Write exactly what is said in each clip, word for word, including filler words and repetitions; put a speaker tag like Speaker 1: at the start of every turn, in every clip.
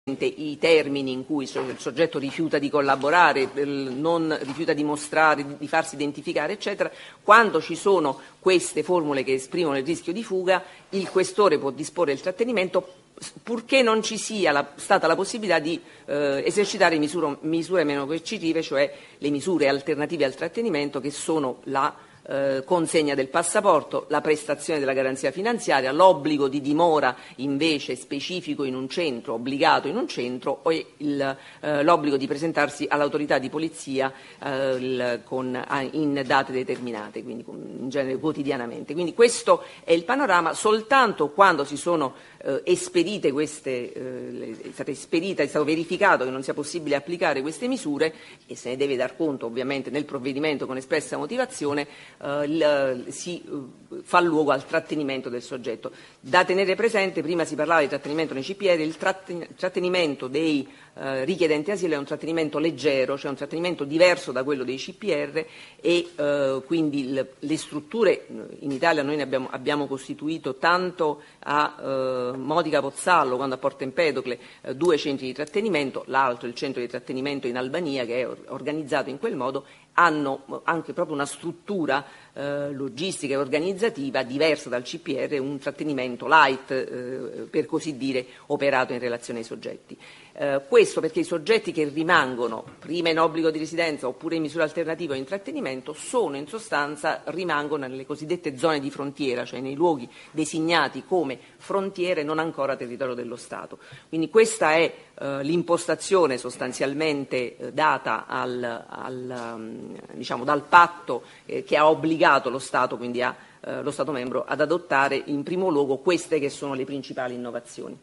Speaker 1: i termini in cui il soggetto rifiuta di collaborare, non rifiuta di mostrare, di farsi identificare, eccetera. Quando ci sono queste formule che esprimono il rischio di fuga, il questore può disporre il trattenimento purché non ci sia la, stata la possibilità di eh, esercitare misure, misure meno coercitive, cioè le misure alternative al trattenimento, che sono la Eh, consegna del passaporto, la prestazione della garanzia finanziaria, l'obbligo di dimora invece specifico in un centro, obbligato in un centro, o il, eh, l'obbligo di presentarsi all'autorità di polizia eh, il, con, ah, in date determinate, quindi in genere quotidianamente. Quindi questo è il panorama. Soltanto quando si sono eh, espedite queste, eh, è stata esperita, è stato verificato che non sia possibile applicare queste misure, e se ne deve dar conto ovviamente nel provvedimento con espressa motivazione, Uh, il, si uh, fa luogo al trattenimento del soggetto. Da tenere presente, prima si parlava di trattenimento nei C P R, il tratten- trattenimento dei uh, richiedenti asilo è un trattenimento leggero, cioè un trattenimento diverso da quello dei C P R, e uh, quindi il, le strutture in Italia noi ne abbiamo, abbiamo costituito tanto a uh, Modica Pozzallo quanto a Porto Empedocle uh, due centri di trattenimento, l'altro il centro di trattenimento in Albania, che è or- organizzato in quel modo, hanno anche proprio una struttura eh, logistica e organizzativa diversa dal C P R, un trattenimento light, eh, per così dire, operato in relazione ai soggetti. Eh, questo perché i soggetti che rimangono prima in obbligo di residenza oppure in misura alternativa o in trattenimento sono in sostanza, rimangono nelle cosiddette zone di frontiera, cioè nei luoghi designati come frontiere non ancora territorio dello Stato. Quindi questa è eh, l'impostazione sostanzialmente eh, data al, al, um, diciamo, dal patto eh, che ha obbligato lo Stato, quindi a, eh, lo Stato membro, ad adottare in primo luogo queste che sono le principali innovazioni.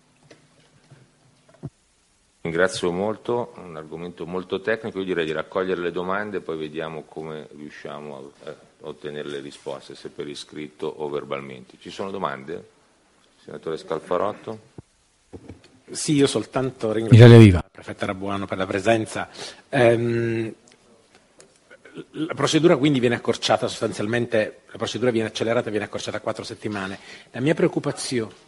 Speaker 2: Ringrazio molto, un argomento molto tecnico. Io direi di raccogliere le domande e poi vediamo come riusciamo a, a ottenere le risposte, se per iscritto o verbalmente. Ci sono domande? Senatore Scalfarotto.
Speaker 3: Sì, io soltanto ringrazio la prefetta Rabuano per la presenza. Ehm, la procedura quindi viene accorciata sostanzialmente, la procedura viene accelerata e viene accorciata a quattro settimane. La mia preoccupazione...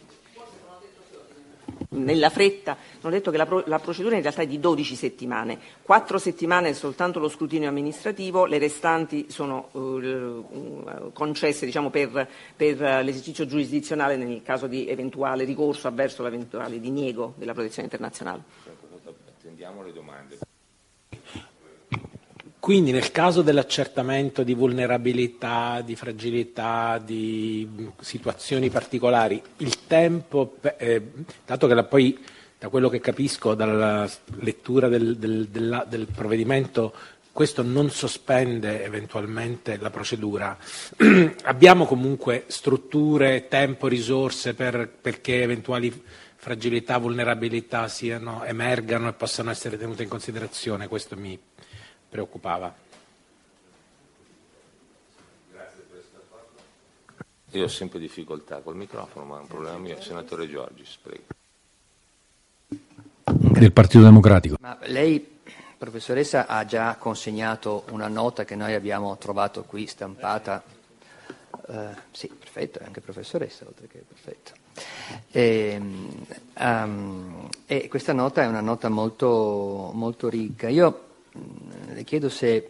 Speaker 1: Nella fretta, non ho detto che la, pro- la procedura in realtà è di dodici settimane, quattro settimane è soltanto lo scrutinio amministrativo, le restanti sono uh, concesse, diciamo, per, per l'esercizio giurisdizionale nel caso di eventuale ricorso avverso l'eventuale diniego della protezione internazionale.
Speaker 2: Attendiamo le domande.
Speaker 3: Quindi nel caso dell'accertamento di vulnerabilità, di fragilità, di situazioni particolari, il tempo, eh, dato che la, poi da quello che capisco dalla lettura del, del, del, del provvedimento, questo non sospende eventualmente la procedura, abbiamo comunque strutture, tempo, risorse per, perché eventuali fragilità, vulnerabilità siano, emergano e possano essere tenute in considerazione. Questo mi preoccupava.
Speaker 2: Io ho sempre difficoltà col microfono, ma è un problema mio. Senatore Giorgis, prego.
Speaker 4: Del Partito Democratico.
Speaker 5: Ma lei, professoressa, ha già consegnato una nota che noi abbiamo trovato qui stampata. Uh, sì, perfetto, è anche professoressa, oltre che perfetto. E, um, e questa nota è una nota molto, molto ricca. Io le chiedo se,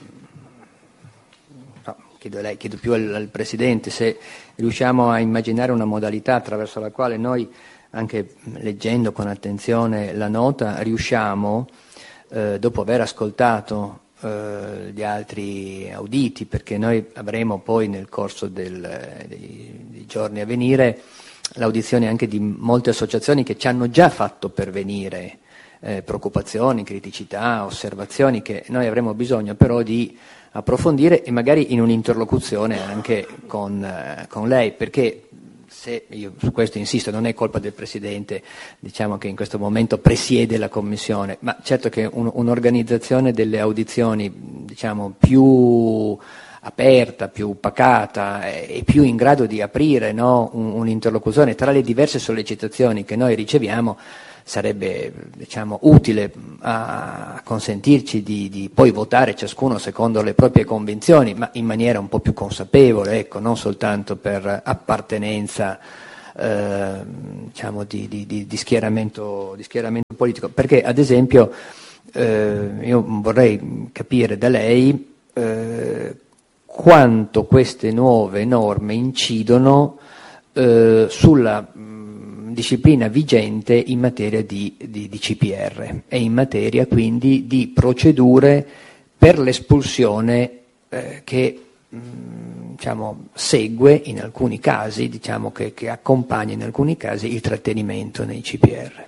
Speaker 5: no, chiedo, a lei, chiedo più al, al Presidente se riusciamo a immaginare una modalità attraverso la quale noi, anche leggendo con attenzione la nota, riusciamo, eh, dopo aver ascoltato eh, gli altri auditi, perché noi avremo poi nel corso del, dei, dei giorni a venire l'audizione anche di molte associazioni che ci hanno già fatto pervenire Eh, preoccupazioni, criticità, osservazioni che noi avremo bisogno però di approfondire e magari in un'interlocuzione anche con, eh, con lei, perché se, io su questo insisto, non è colpa del Presidente, diciamo, che in questo momento presiede la Commissione, ma certo che un, un'organizzazione delle audizioni, diciamo, più aperta, più pacata e più in grado di aprire, no, un, un'interlocuzione tra le diverse sollecitazioni che noi riceviamo sarebbe, diciamo, utile a consentirci di, di poi votare ciascuno secondo le proprie convinzioni, ma in maniera un po' più consapevole, ecco, non soltanto per appartenenza eh, diciamo di, di, di, di, schieramento, di schieramento politico, perché ad esempio eh, io vorrei capire da lei eh, quanto queste nuove norme incidono eh, sulla mh, disciplina vigente in materia di, di, di C P R e in materia quindi di procedure per l'espulsione eh, che mh, diciamo, segue in alcuni casi, diciamo che, che accompagna in alcuni casi il trattenimento nei C P R.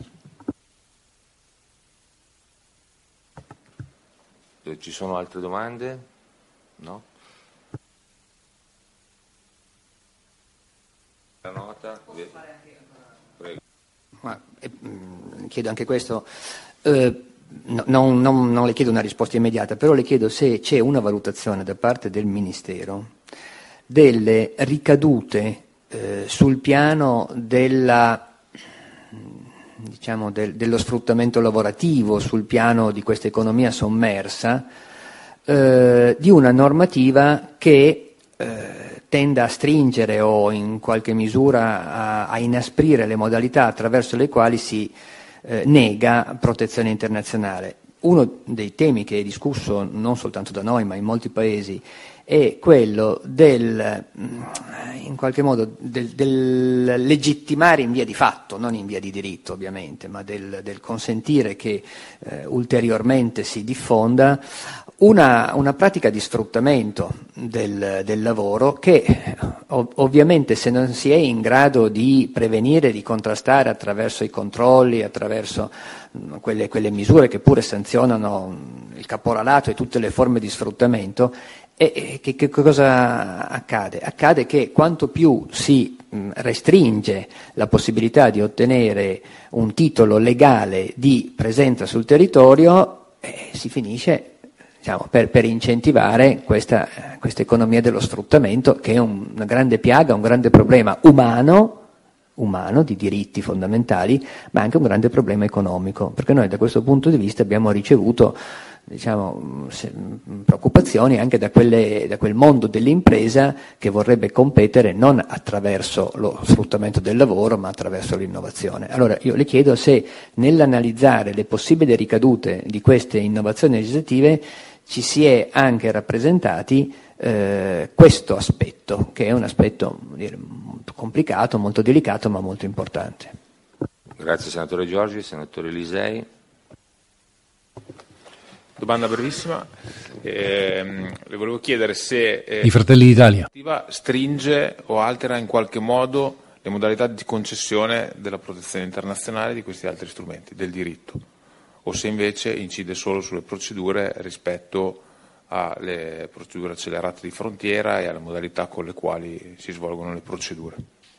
Speaker 2: Ci sono altre domande? No? La nota? Prego.
Speaker 5: Ma, eh, chiedo anche questo. Eh, No, non, non, non le chiedo una risposta immediata, però le chiedo se c'è una valutazione da parte del Ministero delle ricadute eh, sul piano della, diciamo, del, dello sfruttamento lavorativo, sul piano di questa economia sommersa, eh, di una normativa che eh, tenda a stringere o in qualche misura a, a inasprire le modalità attraverso le quali si Eh, nega protezione internazionale. Uno dei temi che è discusso non soltanto da noi ma in molti paesi è quello del, in qualche modo, del, del legittimare in via di fatto, non in via di diritto ovviamente, ma del, del consentire che eh, ulteriormente si diffonda una, una pratica di sfruttamento del, del lavoro che ov- ovviamente se non si è in grado di prevenire, di contrastare attraverso i controlli, attraverso mh, quelle, quelle misure che pure sanzionano mh, il caporalato e tutte le forme di sfruttamento, e, e che, che cosa accade? Accade che quanto più si mh, restringe la possibilità di ottenere un titolo legale di presenza sul territorio, eh, si finisce diciamo, per, per incentivare questa, questa economia dello sfruttamento, che è un, una grande piaga, un grande problema umano, umano, di diritti fondamentali, ma anche un grande problema economico, perché noi da questo punto di vista abbiamo ricevuto diciamo, se, preoccupazioni anche da, quelle, da quel mondo dell'impresa che vorrebbe competere non attraverso lo sfruttamento del lavoro, ma attraverso l'innovazione. Allora io le chiedo se nell'analizzare le possibili ricadute di queste innovazioni legislative ci si è anche rappresentati eh, questo aspetto, che è un aspetto dire, molto complicato, molto delicato, ma molto importante.
Speaker 2: Grazie senatore Giorgi. Senatore Lisei.
Speaker 4: Domanda brevissima. Eh, le volevo chiedere se eh,
Speaker 6: i Fratelli d'Italia
Speaker 4: stringe o altera in qualche modo le modalità di concessione della protezione internazionale di questi altri strumenti del diritto, o se invece incide solo sulle procedure rispetto alle procedure accelerate di frontiera e alle modalità con le quali si svolgono le procedure.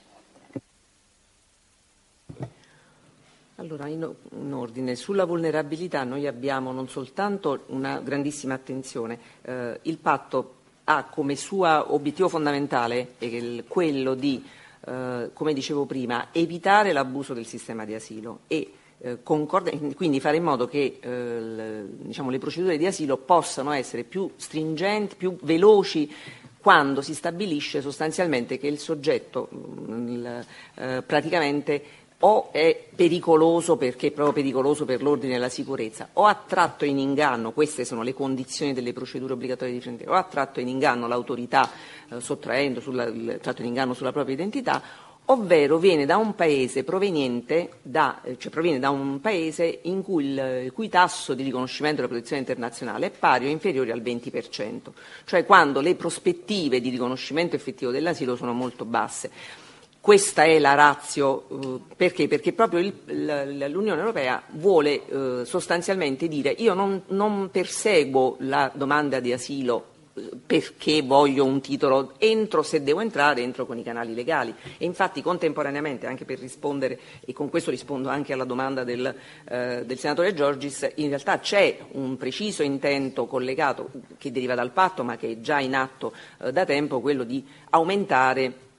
Speaker 1: Allora, in, in ordine, sulla vulnerabilità noi abbiamo non soltanto una grandissima attenzione, eh, il patto ha come suo obiettivo fondamentale il, quello di, eh, come dicevo prima, evitare l'abuso del sistema di asilo e eh, concorda, quindi fare in modo che eh, le, diciamo, le procedure di asilo possano essere più stringenti, più veloci, quando si stabilisce sostanzialmente che il soggetto il, eh, praticamente o è pericoloso perché è proprio pericoloso per l'ordine e la sicurezza, o ha tratto in inganno, queste sono le condizioni delle procedure obbligatorie di frontiera, o ha tratto in inganno l'autorità eh, sottraendo sulla, il, tratto in inganno sulla propria identità, ovvero viene da un paese proveniente da, cioè proviene da un paese in cui il, il cui tasso di riconoscimento della protezione internazionale è pari o inferiore al venti per cento, cioè quando le prospettive di riconoscimento effettivo dell'asilo sono molto basse. Questa è la ratio, eh, perché? Perché proprio il, l'Unione Europea vuole eh, sostanzialmente dire io non, non perseguo la domanda di asilo eh, perché voglio un titolo, entro, se devo entrare, entro con i canali legali. E infatti contemporaneamente, anche per rispondere, e con questo rispondo anche alla domanda del, eh, del senatore Giorgis, in realtà c'è un preciso intento collegato che deriva dal patto ma che è già in atto eh, da tempo, quello di aumentare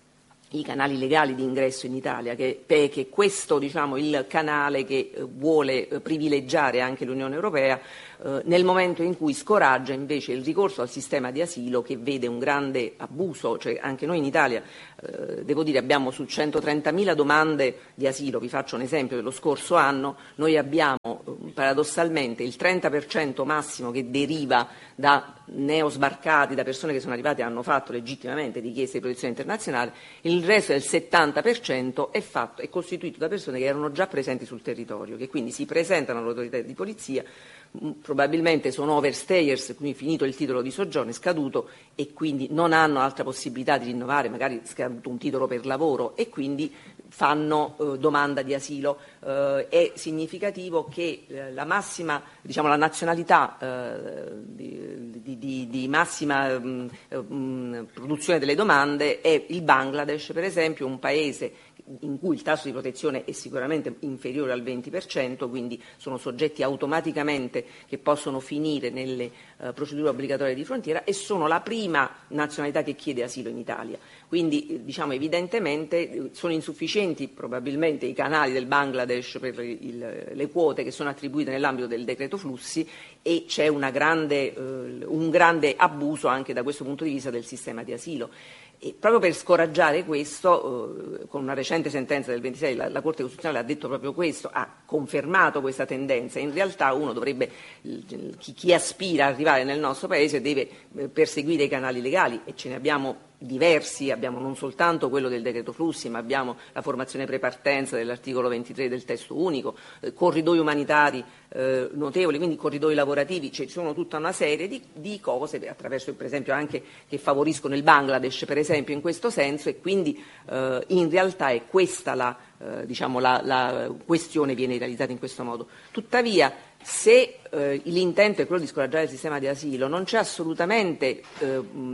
Speaker 1: i canali legali di ingresso in Italia, che è questo, diciamo, il canale che eh, vuole eh, privilegiare anche l'Unione Europea eh, nel momento in cui scoraggia invece il ricorso al sistema di asilo, che vede un grande abuso. Cioè, anche noi in Italia, eh, devo dire, abbiamo su centotrentamila domande di asilo, vi faccio un esempio dello scorso anno, noi abbiamo eh, paradossalmente il trenta per cento massimo che deriva da neosbarcati, da persone che sono arrivate e hanno fatto legittimamente richieste di protezione internazionale. Il resto del settanta per cento è, fatto, è costituito da persone che erano già presenti sul territorio, che quindi si presentano all'autorità di polizia, mh, probabilmente sono overstayers, quindi finito il titolo di soggiorno, è scaduto, e quindi non hanno altra possibilità di rinnovare, magari scaduto un titolo per lavoro, e quindi fanno eh, domanda di asilo. Eh, è significativo che eh, la massima, diciamo, la nazionalità eh, di, di, di, di massima mh, mh, produzione delle domande è il Bangladesh, per esempio, un paese in cui il tasso di protezione è sicuramente inferiore al venti per cento, quindi sono soggetti automaticamente che possono finire nelle eh, procedure obbligatorie di frontiera, e sono la prima nazionalità che chiede asilo in Italia. Quindi, diciamo, evidentemente sono insufficienti probabilmente i canali del Bangladesh per il, le quote che sono attribuite nell'ambito del decreto flussi, e c'è una grande, eh, un grande abuso anche da questo punto di vista del sistema di asilo. E proprio per scoraggiare questo, eh, con una recente sentenza del ventisei, la, la Corte Costituzionale ha detto proprio questo, ha confermato questa tendenza. In realtà uno dovrebbe, chi, chi aspira ad arrivare nel nostro Paese deve eh, perseguire i canali legali, e ce ne abbiamo diversi, abbiamo non soltanto quello del decreto flussi, ma abbiamo la formazione prepartenza dell'articolo ventitré del testo unico, eh, corridoi umanitari eh, notevoli, quindi corridoi lavorativi, cioè, ci sono tutta una serie di, di cose, attraverso per esempio anche che favoriscono il Bangladesh, per esempio, in questo senso, e quindi eh, in realtà è questa la, eh, diciamo, la, la questione viene realizzata in questo modo. Tuttavia, se eh, l'intento è quello di scoraggiare il sistema di asilo, non c'è assolutamente eh,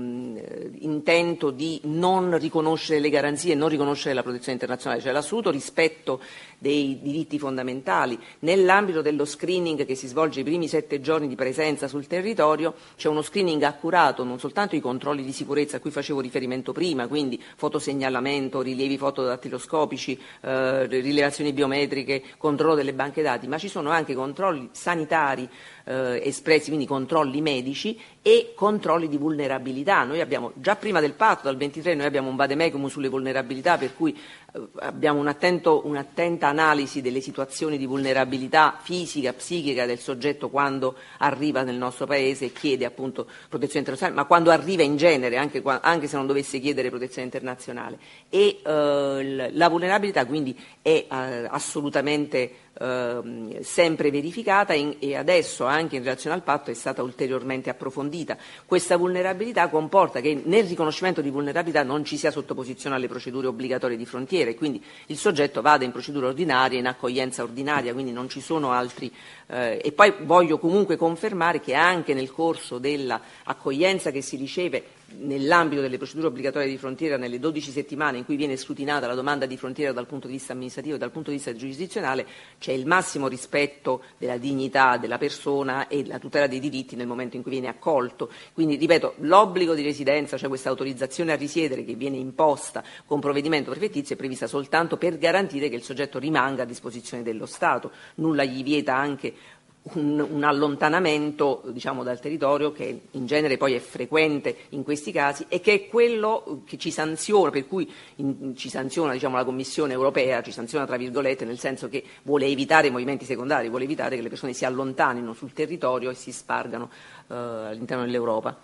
Speaker 1: mh, intento di non riconoscere le garanzie, non riconoscere la protezione internazionale, cioè l'assoluto rispetto dei diritti fondamentali. Nell'ambito dello screening che si svolge i primi sette giorni di presenza sul territorio, c'è uno screening accurato, non soltanto i controlli di sicurezza a cui facevo riferimento prima, quindi fotosegnalamento, rilievi fotodattiloscopici, eh, rilevazioni biometriche, controllo delle banche dati, ma ci sono anche controlli sanitari eh, espressi, quindi controlli medici e controlli di vulnerabilità. Noi abbiamo, già prima del patto, dal ventitré, noi abbiamo un vademecum sulle vulnerabilità, per cui eh, abbiamo un attento, un'attenta analisi delle situazioni di vulnerabilità fisica, psichica del soggetto quando arriva nel nostro Paese e chiede appunto protezione internazionale, ma quando arriva in genere, anche, anche se non dovesse chiedere protezione internazionale. E eh, la vulnerabilità quindi è eh, assolutamente Uh, sempre verificata, in, e adesso anche in relazione al patto è stata ulteriormente approfondita. Questa vulnerabilità comporta che nel riconoscimento di vulnerabilità non ci sia sottoposizione alle procedure obbligatorie di frontiera, e quindi il soggetto vada in procedura ordinaria, in accoglienza ordinaria, quindi non ci sono altri. Uh, e poi voglio comunque confermare che anche nel corso dell'accoglienza che si riceve nell'ambito delle procedure obbligatorie di frontiera, nelle dodici settimane in cui viene scrutinata la domanda di frontiera dal punto di vista amministrativo e dal punto di vista giurisdizionale, c'è il massimo rispetto della dignità della persona e la tutela dei diritti nel momento in cui viene accolto. Quindi, ripeto, l'obbligo di residenza, cioè questa autorizzazione a risiedere che viene imposta con provvedimento prefettizio, è prevista soltanto per garantire che il soggetto rimanga a disposizione dello Stato. Nulla gli vieta anche Un, un allontanamento, diciamo, dal territorio, che in genere poi è frequente in questi casi, e che è quello che ci sanziona, per cui in, ci sanziona, diciamo, la Commissione europea, ci sanziona tra virgolette, nel senso che vuole evitare movimenti secondari, vuole evitare che le persone si allontanino sul territorio e si spargano eh, all'interno dell'Europa.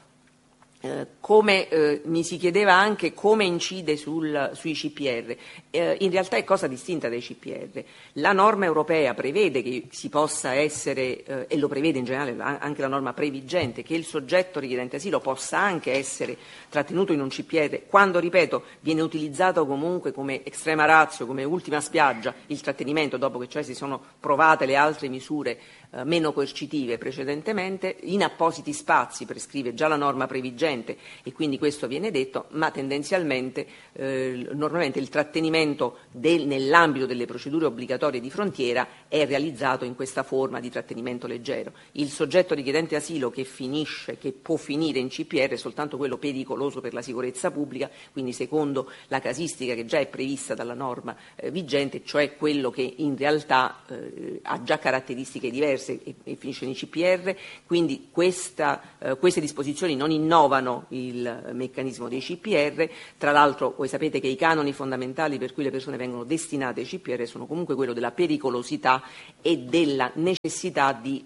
Speaker 1: Eh, come eh, mi si chiedeva anche come incide sul, sui C P R, eh, in realtà è cosa distinta dai C P R. La norma europea prevede che si possa essere, eh, e lo prevede in generale anche la norma previgente, che il soggetto richiedente asilo possa anche essere trattenuto in un C P R quando, ripeto, viene utilizzato comunque come extrema ratio, come ultima spiaggia, il trattenimento, dopo che cioè si sono provate le altre misure eh, meno coercitive precedentemente, in appositi spazi, prescrive già la norma previgente, vigente e quindi questo viene detto, ma tendenzialmente eh, normalmente il trattenimento del, nell'ambito delle procedure obbligatorie di frontiera è realizzato in questa forma di trattenimento leggero. Il soggetto richiedente asilo che finisce, che può finire in C P R è soltanto quello pericoloso per la sicurezza pubblica, quindi secondo la casistica che già è prevista dalla norma eh, vigente, cioè quello che in realtà eh, ha già caratteristiche diverse e, e finisce in C P R, quindi questa, eh, queste disposizioni non innovano il meccanismo dei C P R. Tra l'altro voi sapete che i canoni fondamentali per cui le persone vengono destinate ai C P R sono comunque quello della pericolosità e della necessità di,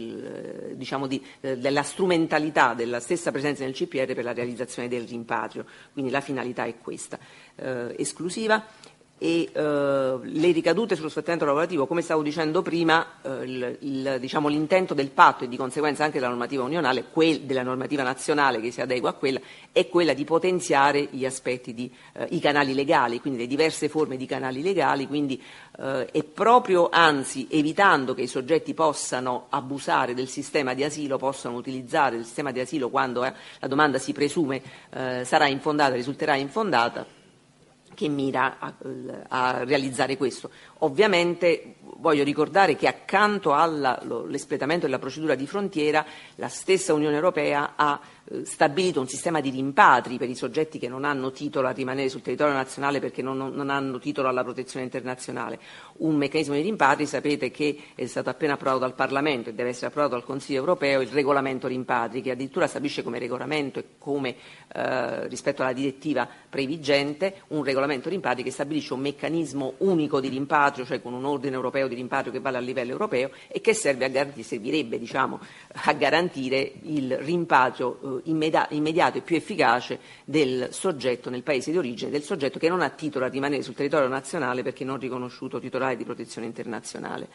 Speaker 1: eh, diciamo di, eh, della strumentalità della stessa presenza nel C P R per la realizzazione del rimpatrio, quindi la finalità è questa eh, esclusiva. E eh, le ricadute sullo sfruttamento lavorativo, come stavo dicendo prima, eh, il, il, diciamo, l'intento del patto e di conseguenza anche della normativa unionale, quel, della normativa nazionale che si adegua a quella, è quella di potenziare gli aspetti di eh, i canali legali, quindi le diverse forme di canali legali, quindi eh, è proprio anzi evitando che i soggetti possano abusare del sistema di asilo, possano utilizzare il sistema di asilo quando eh, la domanda si presume eh, sarà infondata, risulterà infondata, che mira a, a realizzare questo. Ovviamente voglio ricordare che accanto all'espletamento della procedura di frontiera la stessa Unione Europea ha eh, stabilito un sistema di rimpatri per i soggetti che non hanno titolo a rimanere sul territorio nazionale perché non, non hanno titolo alla protezione internazionale. Un meccanismo di rimpatri, sapete che è stato appena approvato dal Parlamento e deve essere approvato dal Consiglio Europeo il regolamento rimpatri, che addirittura stabilisce come regolamento e come eh, rispetto alla direttiva previgente un regolamento rimpatri che stabilisce un meccanismo unico di rimpatrio, cioè con un ordine europeo di rimpatrio che vale a livello europeo e che serve a garantire, servirebbe diciamo, a garantire il rimpatrio eh, immedi- immediato e più efficace del soggetto nel paese di origine, del soggetto che non ha titolo a rimanere sul territorio nazionale perché non riconosciuto titolare di protezione internazionale.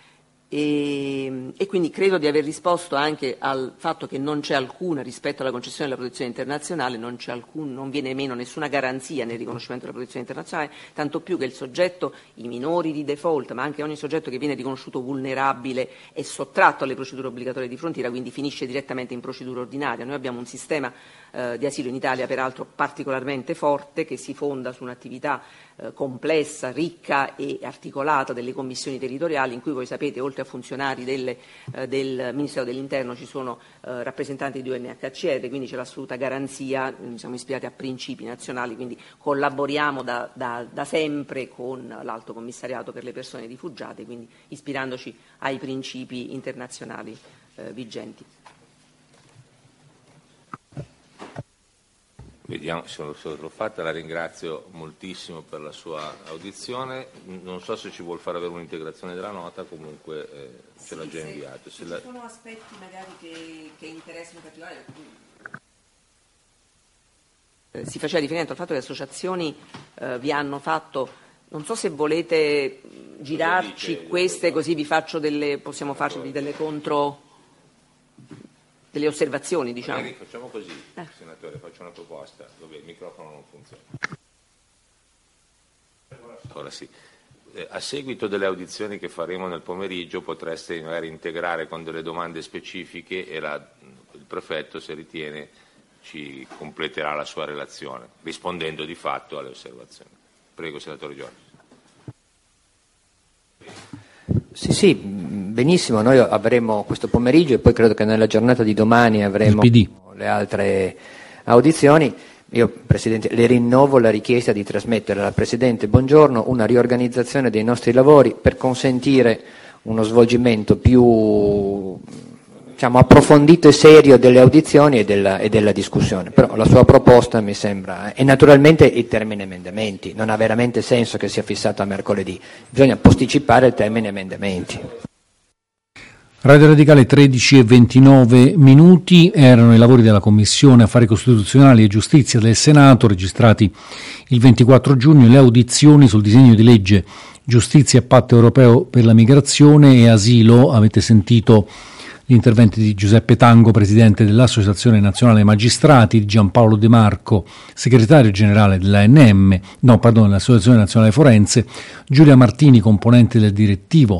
Speaker 1: E, e quindi credo di aver risposto anche al fatto che non c'è alcuna, rispetto alla concessione della protezione internazionale, non, c'è alcun, non viene meno nessuna garanzia nel riconoscimento della protezione internazionale, tanto più che il soggetto, i minori di default, ma anche ogni soggetto che viene riconosciuto vulnerabile è sottratto alle procedure obbligatorie di frontiera, quindi finisce direttamente in procedura ordinaria. Noi abbiamo un sistema eh, di asilo in Italia peraltro particolarmente forte che si fonda su un'attività eh, complessa, ricca e articolata delle commissioni territoriali in cui voi sapete oltre a funzionari delle, eh, del Ministero dell'Interno ci sono eh, rappresentanti di U N H C R, quindi c'è l'assoluta garanzia, eh, siamo ispirati a principi nazionali, quindi collaboriamo da, da, da sempre con l'Alto Commissariato per le persone rifugiate, quindi ispirandoci ai principi internazionali eh, vigenti.
Speaker 2: Vediamo se l'ho fatta, la ringrazio moltissimo per la sua audizione, non so se ci vuol fare avere un'integrazione della nota, comunque eh, ce l'ha già inviato. Se, se la... ci sono aspetti magari che, che interessano in particolare.
Speaker 1: Eh, si faceva riferimento al fatto che le associazioni eh, vi hanno fatto, non so se volete girarci dice, queste così vi faccio delle, possiamo farci delle contro... delle osservazioni, diciamo.
Speaker 2: Magari facciamo così, eh. Senatore, faccio una proposta. Dove il microfono non funziona. Ora sì. Eh, a seguito delle audizioni che faremo nel pomeriggio potreste magari integrare con delle domande specifiche e la, il prefetto, se ritiene, ci completerà la sua relazione, rispondendo di fatto alle osservazioni. Prego, Senatore Giorgis.
Speaker 5: Sì, sì, benissimo, noi avremo questo pomeriggio e poi credo che nella giornata di domani avremo le altre audizioni. Io, Presidente, le rinnovo la richiesta di trasmettere alla Presidente Bongiorno una riorganizzazione dei nostri lavori per consentire uno svolgimento più diciamo, approfondito e serio delle audizioni e della, e della discussione. Però la sua proposta mi sembra, e naturalmente il termine emendamenti, non ha veramente senso che sia fissato a mercoledì, bisogna posticipare il termine emendamenti.
Speaker 6: Radio Radicale tredici e ventinove minuti, erano i lavori della Commissione Affari Costituzionali e Giustizia del Senato, registrati il ventiquattro giugno, le audizioni sul disegno di legge Giustizia e Patto Europeo per la Migrazione e Asilo. Avete sentito gli interventi di Giuseppe Tango, presidente dell'Associazione Nazionale Magistrati, di Giampaolo De Marco, segretario generale dell'A N M, no, pardon, dell'Associazione Nazionale Forense, Giulia Martini, componente del direttivo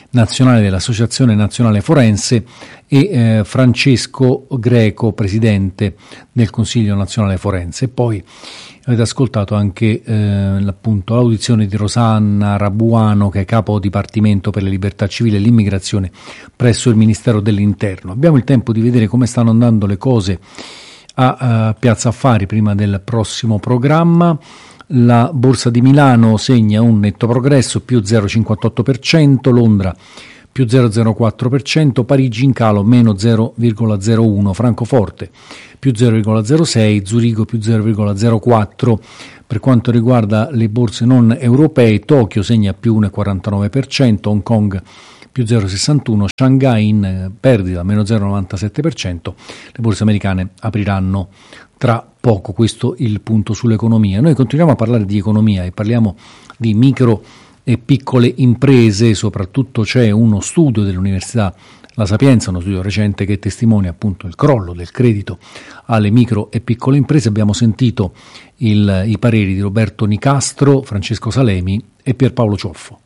Speaker 6: nazionale dell'Associazione Nazionale Forense, e eh, Francesco Greco, presidente del Consiglio Nazionale Forense. E poi avete ascoltato anche eh, appunto l'audizione di Rosanna Rabuano, che è capo dipartimento per le libertà civili e l'immigrazione presso il Ministero dell'Interno. Abbiamo il tempo di vedere come stanno andando le cose a, a Piazza Affari prima del prossimo programma. La Borsa di Milano segna un netto progresso, più zero virgola cinquantotto per cento, Londra più zero virgola zero quattro per cento, Parigi in calo meno zero virgola zero uno, Francoforte più zero virgola zero sei, Zurigo più zero virgola zero quattro. Per quanto riguarda le borse non europee, Tokyo segna più uno virgola quarantanove per cento, Hong Kong più zero virgola sessantuno, Shanghai in perdita meno zero virgola novantasette per cento. Le borse americane apriranno tra poco. Questo il punto sull'economia. Noi continuiamo a parlare di economia e parliamo di micro e piccole imprese. Soprattutto c'è uno studio dell'Università La Sapienza, uno studio recente che testimonia appunto il crollo del credito alle micro e piccole imprese. Abbiamo sentito il, i pareri di Roberto Nicastro, Francesco Salemi e Pierpaolo Cioffo.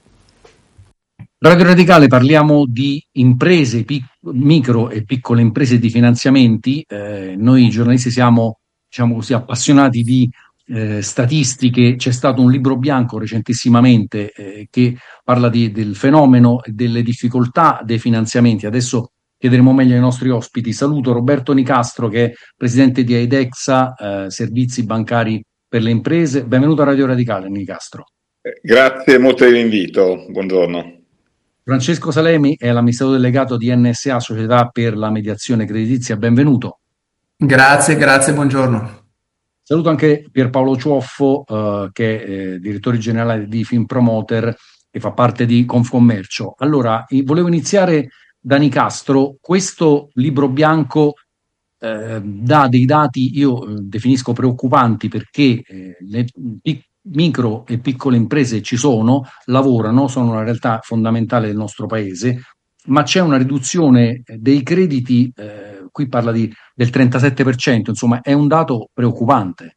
Speaker 7: Radio Radicale, parliamo di imprese, pic- micro e piccole imprese, di finanziamenti. Eh, noi giornalisti siamo, diciamo così, appassionati di eh, statistiche. C'è stato un libro bianco recentissimamente eh, che parla di, del fenomeno e delle difficoltà dei finanziamenti. Adesso chiederemo meglio ai nostri ospiti. Saluto Roberto Nicastro, che è presidente di Aidexa, eh, servizi bancari per le imprese. Benvenuto a Radio Radicale, Nicastro.
Speaker 8: Eh, grazie molto dell'invito, buongiorno.
Speaker 7: Francesco Salemi è l'amministratore delegato di N S A, Società per la Mediazione Creditizia. Benvenuto.
Speaker 9: Grazie, grazie, buongiorno.
Speaker 7: Saluto anche Pierpaolo Cioffo, eh, che è eh, direttore generale di Finpromoter, che fa parte di Confcommercio. Allora, volevo iniziare da Nicastro. Questo libro bianco eh, dà dei dati, io eh, definisco preoccupanti, perché eh, le piccole micro e piccole imprese ci sono, lavorano, sono una realtà fondamentale del nostro paese, ma c'è una riduzione dei crediti, eh, qui parla di, del trentasette per cento, insomma è un dato preoccupante.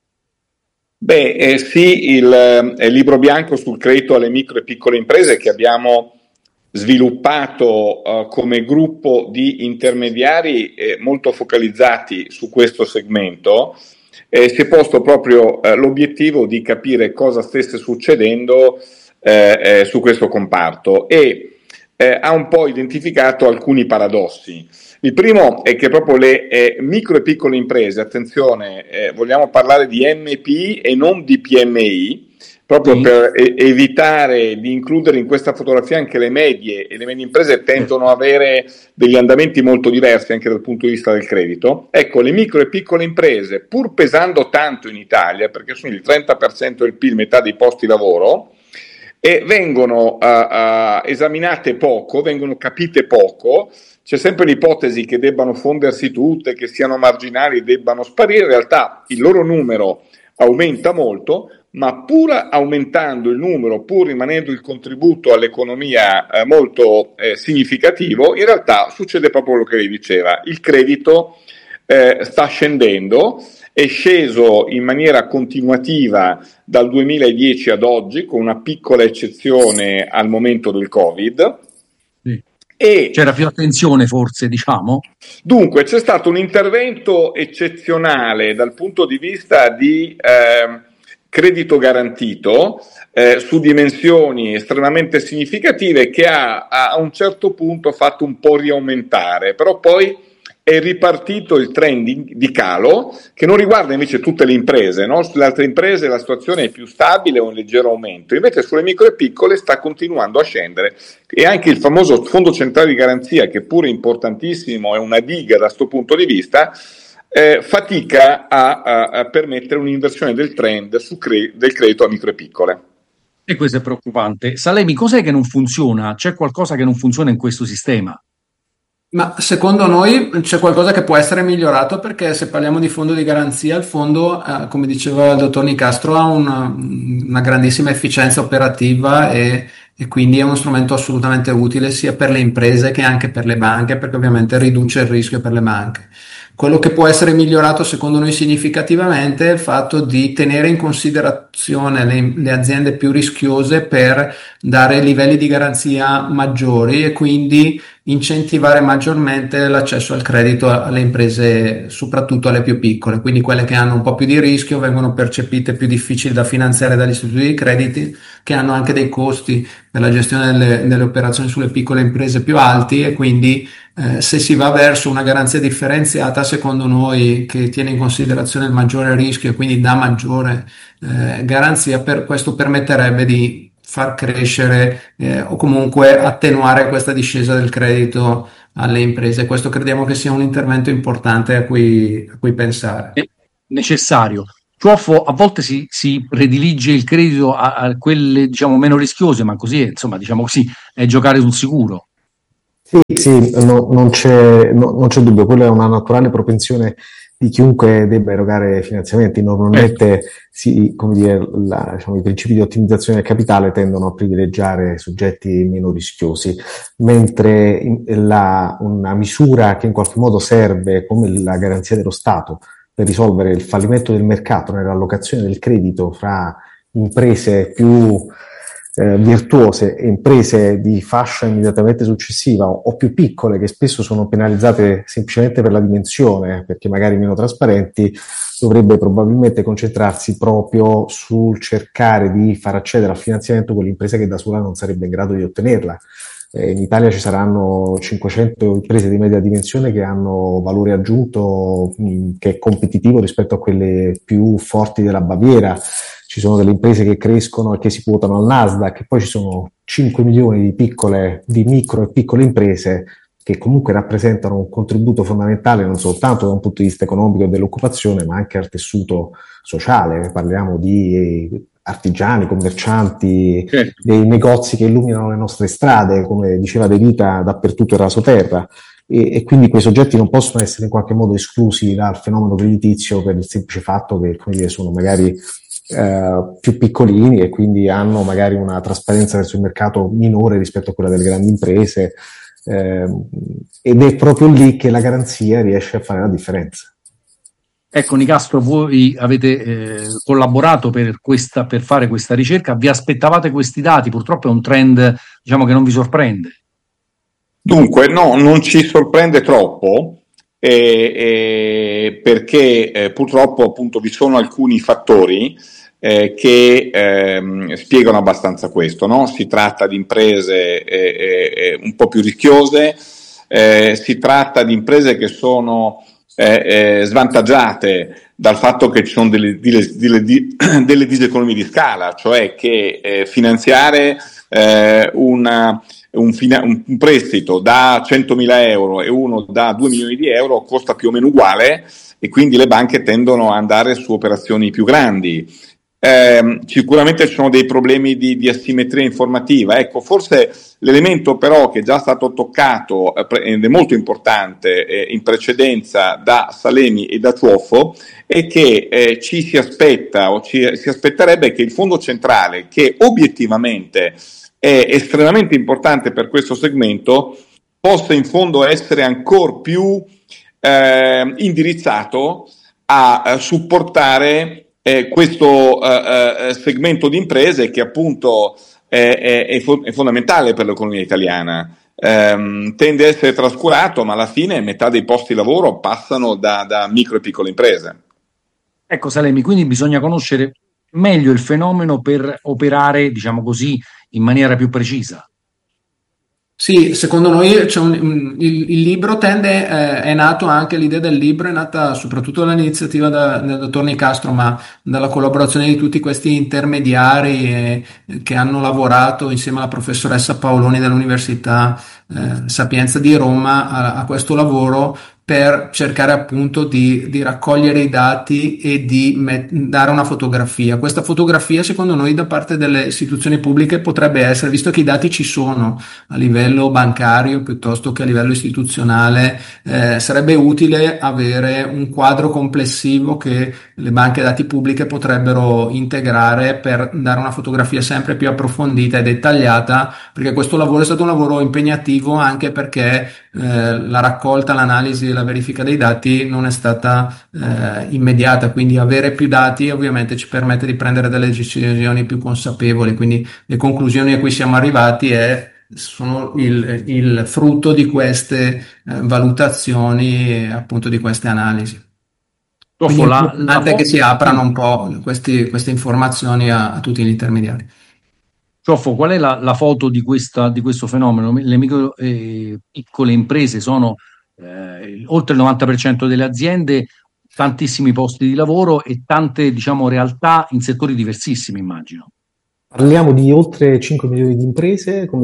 Speaker 8: Beh, eh, sì, il, il libro bianco sul credito alle micro e piccole imprese che abbiamo sviluppato uh, come gruppo di intermediari eh, molto focalizzati su questo segmento. Eh, si è posto proprio eh, l'obiettivo di capire cosa stesse succedendo eh, eh, su questo comparto e eh, ha un po' identificato alcuni paradossi. Il primo è che proprio le eh, micro e piccole imprese, attenzione, eh, vogliamo parlare di M P I e non di P M I, proprio mm. per e- evitare di includere in questa fotografia anche le medie, e le medie imprese tendono ad avere degli andamenti molto diversi anche dal punto di vista del credito. Ecco, le micro e piccole imprese, pur pesando tanto in Italia, perché sono il trenta per cento del P I L, metà dei posti di lavoro, e vengono uh, uh, esaminate poco, vengono capite poco. C'è sempre l'ipotesi che debbano fondersi tutte, che siano marginali, debbano sparire. In realtà il loro numero aumenta molto, ma pur aumentando il numero, pur rimanendo il contributo all'economia eh, molto eh, significativo, in realtà succede proprio quello che lei diceva. Il credito eh, sta scendendo, è sceso in maniera continuativa dal duemiladieci ad oggi, con una piccola eccezione al momento del Covid.
Speaker 7: Sì.
Speaker 8: E
Speaker 7: c'era più attenzione, forse, diciamo?
Speaker 8: Dunque, c'è stato un intervento eccezionale dal punto di vista di eh, credito garantito eh, su dimensioni estremamente significative, che ha a un certo punto fatto un po' riaumentare, però poi è ripartito il trend di calo, che non riguarda invece tutte le imprese, no? Sulle altre imprese la situazione è più stabile o un leggero aumento, invece sulle micro e piccole sta continuando a scendere, e anche il famoso fondo centrale di garanzia, che pure importantissimo, è una diga da questo punto di vista, eh, fatica a, a, a permettere un'inversione del trend su cre- del credito a micro e piccole.
Speaker 7: E questo è preoccupante. Salemi, cos'è che non funziona? C'è qualcosa che non funziona in questo sistema?
Speaker 9: Ma secondo noi c'è qualcosa che può essere migliorato, perché se parliamo di fondo di garanzia, il fondo, eh, come diceva il dottor Nicastro, ha una, una grandissima efficienza operativa e, e quindi è uno strumento assolutamente utile sia per le imprese che anche per le banche, perché ovviamente riduce il rischio per le banche. Quello che può essere migliorato secondo noi significativamente è il fatto di tenere in considerazione le, le aziende più rischiose per dare livelli di garanzia maggiori e quindi incentivare maggiormente l'accesso al credito alle imprese, soprattutto alle più piccole, quindi quelle che hanno un po' più di rischio vengono percepite più difficili da finanziare dagli istituti di crediti, che hanno anche dei costi per la gestione delle, delle operazioni sulle piccole imprese più alti e quindi eh, se si va verso una garanzia differenziata, secondo noi, che tiene in considerazione il maggiore rischio e quindi dà maggiore eh, garanzia, per questo permetterebbe di far crescere eh, o comunque attenuare questa discesa del credito alle imprese. Questo crediamo che sia un intervento importante a cui, a cui pensare.
Speaker 7: È necessario. Ciuffo, a volte si, si predilige il credito a, a quelle, diciamo, meno rischiose, ma così, insomma, diciamo così, è giocare sul sicuro.
Speaker 10: Sì, sì, no, non c'è, no, non c'è dubbio, quella è una naturale propensione di chiunque debba erogare finanziamenti. Normalmente si, come dire, la, diciamo, i principi di ottimizzazione del capitale tendono a privilegiare soggetti meno rischiosi, mentre in, la, una misura che in qualche modo serve come la garanzia dello Stato per risolvere il fallimento del mercato nell'allocazione del credito fra imprese più eh, virtuose e imprese di fascia immediatamente successiva o, o più piccole, che spesso sono penalizzate semplicemente per la dimensione, perché magari meno trasparenti, dovrebbe probabilmente concentrarsi proprio sul cercare di far accedere al finanziamento quell'impresa che da sola non sarebbe in grado di ottenerla. Eh, in Italia ci saranno cinquecento imprese di media dimensione che hanno valore aggiunto mh, che è competitivo rispetto a quelle più forti della Baviera. Ci sono delle imprese che crescono e che si quotano al Nasdaq, e poi ci sono cinque milioni di piccole, di micro e piccole imprese che comunque rappresentano un contributo fondamentale non soltanto da un punto di vista economico e dell'occupazione, ma anche al tessuto sociale. Parliamo di artigiani, commercianti, certo, dei negozi che illuminano le nostre strade, come diceva De Vita, dappertutto è raso terra, e, e quindi quei soggetti non possono essere in qualche modo esclusi dal fenomeno creditizio per il semplice fatto che, come dire, sono magari eh, più piccolini e quindi hanno magari una trasparenza verso il mercato minore rispetto a quella delle grandi imprese, eh, ed è proprio lì che la garanzia riesce a fare la differenza.
Speaker 7: Ecco, Nicastro, voi avete eh, collaborato per, questa, per fare questa ricerca, vi aspettavate questi dati? Purtroppo è un trend, diciamo, che non vi sorprende.
Speaker 8: Dunque, no, non ci sorprende troppo, eh, eh, perché eh, purtroppo appunto vi sono alcuni fattori eh, che eh, spiegano abbastanza questo, no? Si tratta di imprese eh, eh, un po' più rischiose, eh, si tratta di imprese che sono Eh, eh, svantaggiate dal fatto che ci sono delle, delle, delle, delle diseconomie di scala, cioè che eh, finanziare eh, una, un, fina, un prestito da centomila euro e uno da due milioni di euro costa più o meno uguale, e quindi le banche tendono ad andare su operazioni più grandi. Eh, sicuramente ci sono dei problemi di, di asimmetria informativa. Ecco, forse l'elemento però che è già stato toccato eh, ed è molto importante eh, in precedenza da Salemi e da Ciuffo è che eh, ci si aspetta o ci si aspetterebbe che il fondo centrale, che obiettivamente è estremamente importante per questo segmento, possa in fondo essere ancora più eh, indirizzato a, a supportare Eh, questo eh, eh, segmento di imprese che appunto è, è, è, fo- è fondamentale per l'economia italiana. Ehm, tende a essere trascurato, ma alla fine metà dei posti di lavoro passano da, da micro e piccole imprese.
Speaker 7: Ecco, Salemi, quindi bisogna conoscere meglio il fenomeno per operare, diciamo così, in maniera più precisa.
Speaker 9: Sì, secondo noi c'è un, un, il, il libro tende, eh, è nato anche, l'idea del libro è nata soprattutto dall'iniziativa da, del dottor Nicastro, ma dalla collaborazione di tutti questi intermediari eh, che hanno lavorato insieme alla professoressa Paoloni dell'Università eh, Sapienza di Roma a, a questo lavoro, per cercare appunto di, di raccogliere i dati e di met- dare una fotografia. Questa fotografia, secondo noi, da parte delle istituzioni pubbliche potrebbe essere, visto che i dati ci sono a livello bancario piuttosto che a livello istituzionale, eh, sarebbe utile avere un quadro complessivo che le banche dati pubbliche potrebbero integrare per dare una fotografia sempre più approfondita e dettagliata, perché questo lavoro è stato un lavoro impegnativo anche perché eh, la raccolta, l'analisi e della verifica dei dati non è stata eh, immediata, quindi avere più dati ovviamente ci permette di prendere delle decisioni più consapevoli, quindi le conclusioni a cui siamo arrivati è, sono il, il frutto di queste eh, valutazioni e appunto di queste analisi. Quindi è importante che si aprano un po' questi, queste informazioni a, a tutti gli intermediari.
Speaker 7: Cioffo, qual è la, la foto di, questa, di questo fenomeno? Le micro e eh, piccole imprese sono eh, oltre il novanta per cento delle aziende, tantissimi posti di lavoro e tante, diciamo, realtà in settori diversissimi, immagino.
Speaker 10: Parliamo di oltre cinque milioni di imprese, come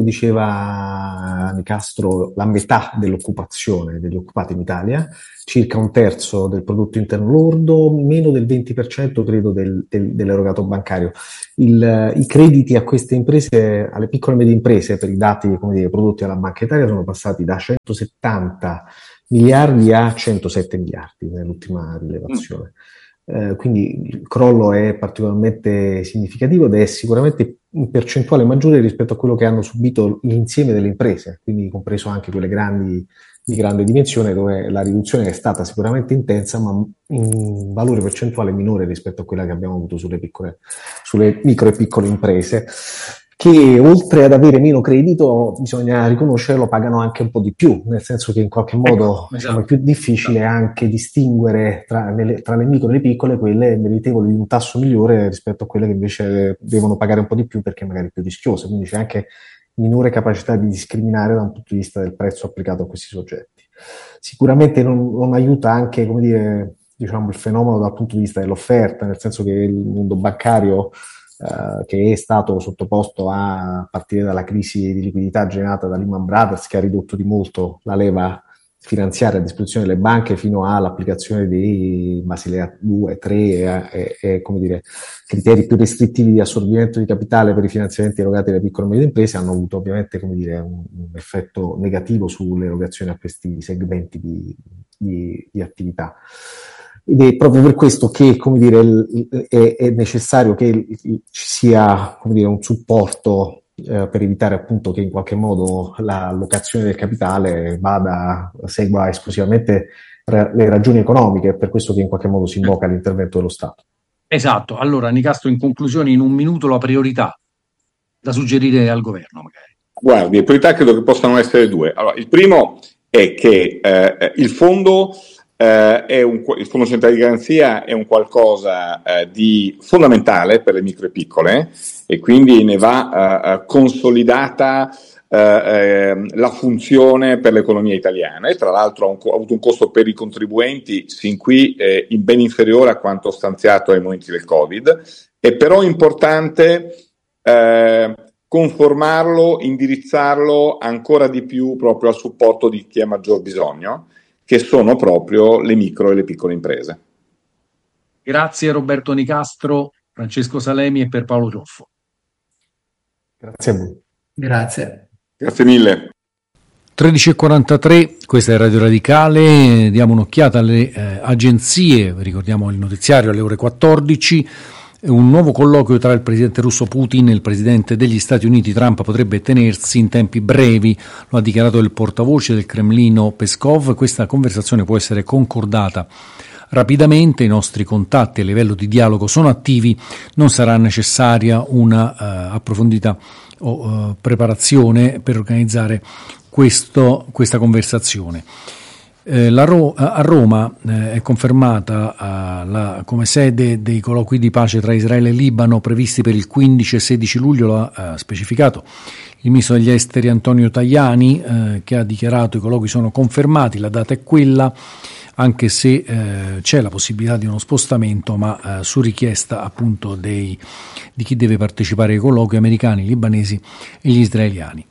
Speaker 10: diceva Nicastro, la metà dell'occupazione degli occupati in Italia, circa un terzo del prodotto interno lordo, meno del venti per cento credo del, del, dell'erogato bancario. Il, I crediti a queste imprese, alle piccole e medie imprese, per i dati, come dire, prodotti alla Banca Italia, sono passati da centosettanta miliardi a centosette miliardi nell'ultima rilevazione. Mm. Eh, quindi il crollo è particolarmente significativo ed è sicuramente in percentuale maggiore rispetto a quello che hanno subito l'insieme delle imprese, quindi compreso anche quelle grandi di grande dimensione, dove la riduzione è stata sicuramente intensa, ma in valore percentuale minore rispetto a quella che abbiamo avuto sulle piccole, sulle micro e piccole imprese, che oltre ad avere meno credito, bisogna riconoscerlo, pagano anche un po' di più, nel senso che in qualche modo diciamo, è più difficile anche distinguere tra, nelle, tra le micro e le piccole quelle meritevoli di un tasso migliore rispetto a quelle che invece devono pagare un po' di più perché magari più rischiose, quindi c'è anche minore capacità di discriminare da un punto di vista del prezzo applicato a questi soggetti. Sicuramente non, non aiuta anche, come dire, diciamo, il fenomeno dal punto di vista dell'offerta, nel senso che il mondo bancario Uh, che è stato sottoposto a, a partire dalla crisi di liquidità generata da Lehman Brothers, che ha ridotto di molto la leva finanziaria a disposizione delle banche fino all'applicazione di Basilea due, tre e, e, e come dire, criteri più restrittivi di assorbimento di capitale per i finanziamenti erogati alle piccole e medie imprese, hanno avuto ovviamente, come dire, un, un effetto negativo sulle erogazioni a questi segmenti di, di, di attività. Ed è proprio per questo che, come dire, è, è necessario che ci sia, come dire, un supporto eh, per evitare appunto che in qualche modo l'allocazione del capitale vada, segua esclusivamente ra- le ragioni economiche, è per questo che in qualche modo si invoca l'intervento dello Stato.
Speaker 7: Esatto. Allora, Nicastro, in conclusione, in un minuto la priorità da suggerire al governo, magari.
Speaker 8: Guardi, le priorità credo che possano essere due. Allora, il primo è che eh, il fondo Uh, è un, il Fondo Centrale di Garanzia è un qualcosa uh, di fondamentale per le micro e piccole e quindi ne va uh, consolidata uh, uh, la funzione per l'economia italiana e tra l'altro ha, un, ha avuto un costo per i contribuenti sin qui eh, in ben inferiore a quanto stanziato ai momenti del Covid. È però importante uh, conformarlo, indirizzarlo ancora di più proprio al supporto di chi ha maggior bisogno, che sono proprio le micro e le piccole imprese.
Speaker 7: Grazie Roberto Nicastro, Francesco Salemi e Pierpaolo Cioffo.
Speaker 10: Grazie a voi.
Speaker 9: Grazie.
Speaker 8: Grazie mille.
Speaker 6: tredici e quarantatré, questa è Radio Radicale, diamo un'occhiata alle eh, agenzie, ricordiamo il notiziario alle ore quattordici. Un nuovo colloquio tra il presidente russo Putin e il presidente degli Stati Uniti Trump potrebbe tenersi in tempi brevi, lo ha dichiarato il portavoce del Cremlino Peskov. Questa conversazione può essere concordata rapidamente, i nostri contatti a livello di dialogo sono attivi, non sarà necessaria una uh, approfondita o, uh, preparazione per organizzare questo, questa conversazione. Eh, la Ro- a Roma eh, è confermata eh, la, come sede dei colloqui di pace tra Israele e Libano previsti per il quindici e sedici luglio, lo ha eh, specificato il ministro degli esteri Antonio Tajani, eh, che ha dichiarato i colloqui sono confermati, la data è quella, anche se eh, c'è la possibilità di uno spostamento, ma eh, su richiesta appunto dei, di chi deve partecipare ai colloqui, americani, libanesi e gli israeliani.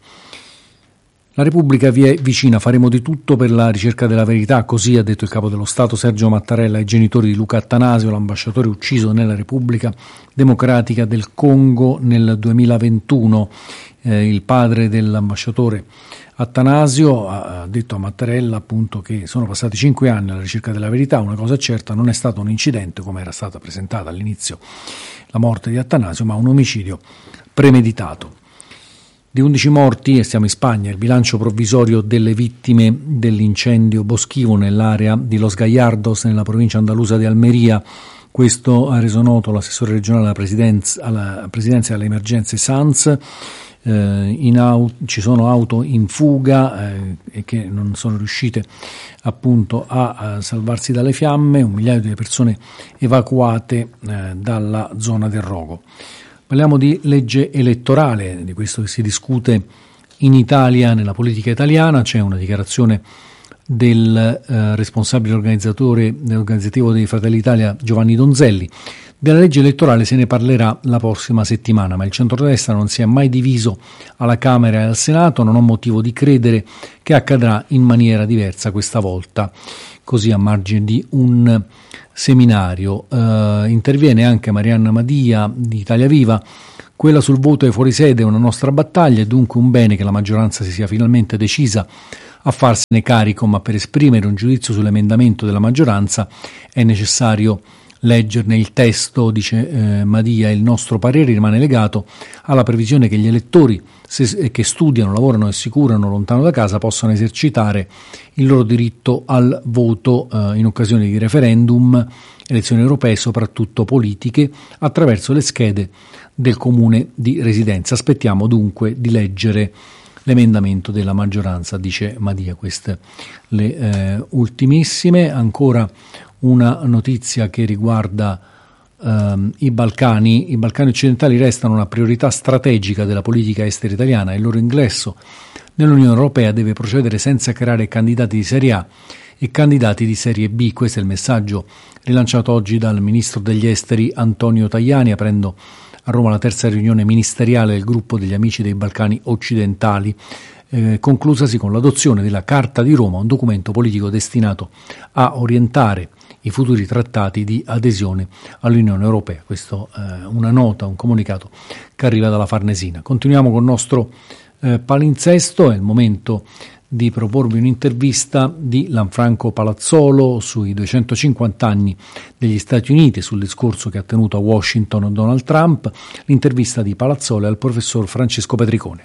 Speaker 6: La Repubblica vi è vicina, faremo di tutto per la ricerca della verità, così ha detto il capo dello Stato Sergio Mattarella ai genitori di Luca Attanasio, l'ambasciatore ucciso nella Repubblica Democratica del Congo nel duemilaventuno. Eh, il padre dell'ambasciatore Attanasio ha detto a Mattarella appunto che sono passati cinque anni alla ricerca della verità, una cosa è certa, non è stato un incidente come era stata presentata all'inizio la morte di Attanasio, ma un omicidio premeditato. Di undici morti, e siamo in Spagna, il bilancio provvisorio delle vittime dell'incendio boschivo nell'area di Los Gallardos, nella provincia andalusa di Almeria. Questo ha reso noto l'assessore regionale alla presidenza, alla presidenza delle emergenze Sanz. Eh, in au- ci sono auto in fuga eh, e che non sono riuscite appunto a, a salvarsi dalle fiamme, un migliaio di persone evacuate eh, dalla zona del rogo. Parliamo di legge elettorale, di questo che si discute in Italia, nella politica italiana. C'è una dichiarazione del eh, responsabile organizzatore organizzativo dei Fratelli d'Italia, Giovanni Donzelli. Della legge elettorale se ne parlerà la prossima settimana, ma il centrodestra non si è mai diviso alla Camera e al Senato, non ho motivo di credere che accadrà in maniera diversa questa volta. Così, a margine di un seminario, eh, interviene anche Marianna Madia di Italia Viva. Quella sul voto ai fuorisede è una nostra battaglia, è dunque un bene che la maggioranza si sia finalmente decisa a farsene carico, ma per esprimere un giudizio sull'emendamento della maggioranza è necessario leggerne il testo, dice eh, Madia. Il nostro parere rimane legato alla previsione che gli elettori se, che studiano, lavorano e si curano lontano da casa possano esercitare il loro diritto al voto eh, in occasione di referendum, elezioni europee, soprattutto politiche, attraverso le schede del comune di residenza. Aspettiamo dunque di leggere l'emendamento della maggioranza, dice Madia. Queste le eh, ultimissime. Ancora una notizia che riguarda ehm, i Balcani. I Balcani occidentali restano una priorità strategica della politica estera italiana e il loro ingresso nell'Unione Europea deve procedere senza creare candidati di serie A e candidati di serie B. Questo è il messaggio rilanciato oggi dal ministro degli esteri Antonio Tajani, aprendo a Roma la terza riunione ministeriale del gruppo degli amici dei Balcani occidentali, eh, conclusasi con l'adozione della Carta di Roma, un documento politico destinato a orientare i futuri trattati di adesione all'Unione Europea. Questo è eh, una nota, un comunicato che arriva dalla Farnesina. Continuiamo con il nostro eh, palinsesto, è il momento di proporvi un'intervista di Lanfranco Palazzolo sui duecentocinquanta anni degli Stati Uniti, sul discorso che ha tenuto a Washington Donald Trump. L'intervista di Palazzolo è al professor Francesco Petricone.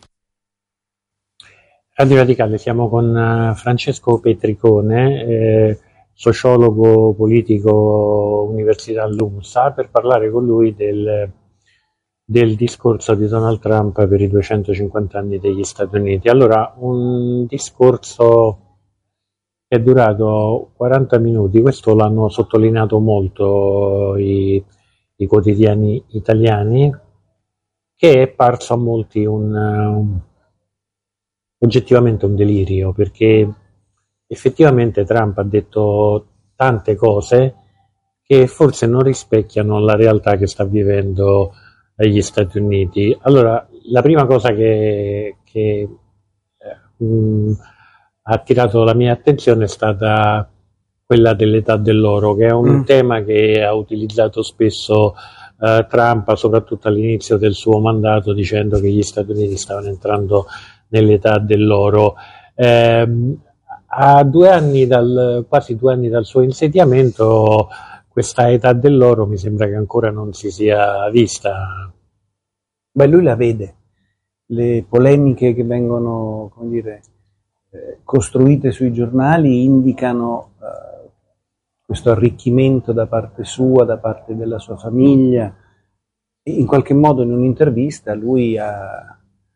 Speaker 3: Radio Radicale, siamo con Francesco Petricone, eh, sociologo politico Università LUMSA, per parlare con lui del, del discorso di Donald Trump per i duecentocinquanta anni degli Stati Uniti. Allora, un discorso che è durato quaranta minuti, questo l'hanno sottolineato molto i, i quotidiani italiani, che è parso a molti un, un oggettivamente un delirio, perché effettivamente Trump ha detto tante cose che forse non rispecchiano la realtà che sta vivendo agli Stati Uniti. Allora, la prima cosa che, che eh, mh, ha attirato la mia attenzione è stata quella dell'età dell'oro, che è un mm. tema che ha utilizzato spesso eh, Trump, soprattutto all'inizio del suo mandato, dicendo che gli Stati Uniti stavano entrando nell'età dell'oro. Eh, a due anni dal, quasi due anni dal suo insediamento, questa età dell'oro mi sembra che ancora non si sia vista.
Speaker 11: Beh, lui la vede. Le polemiche che vengono, come dire, eh, costruite sui giornali indicano eh, questo arricchimento da parte sua, da parte della sua famiglia. E in qualche modo in un'intervista lui ha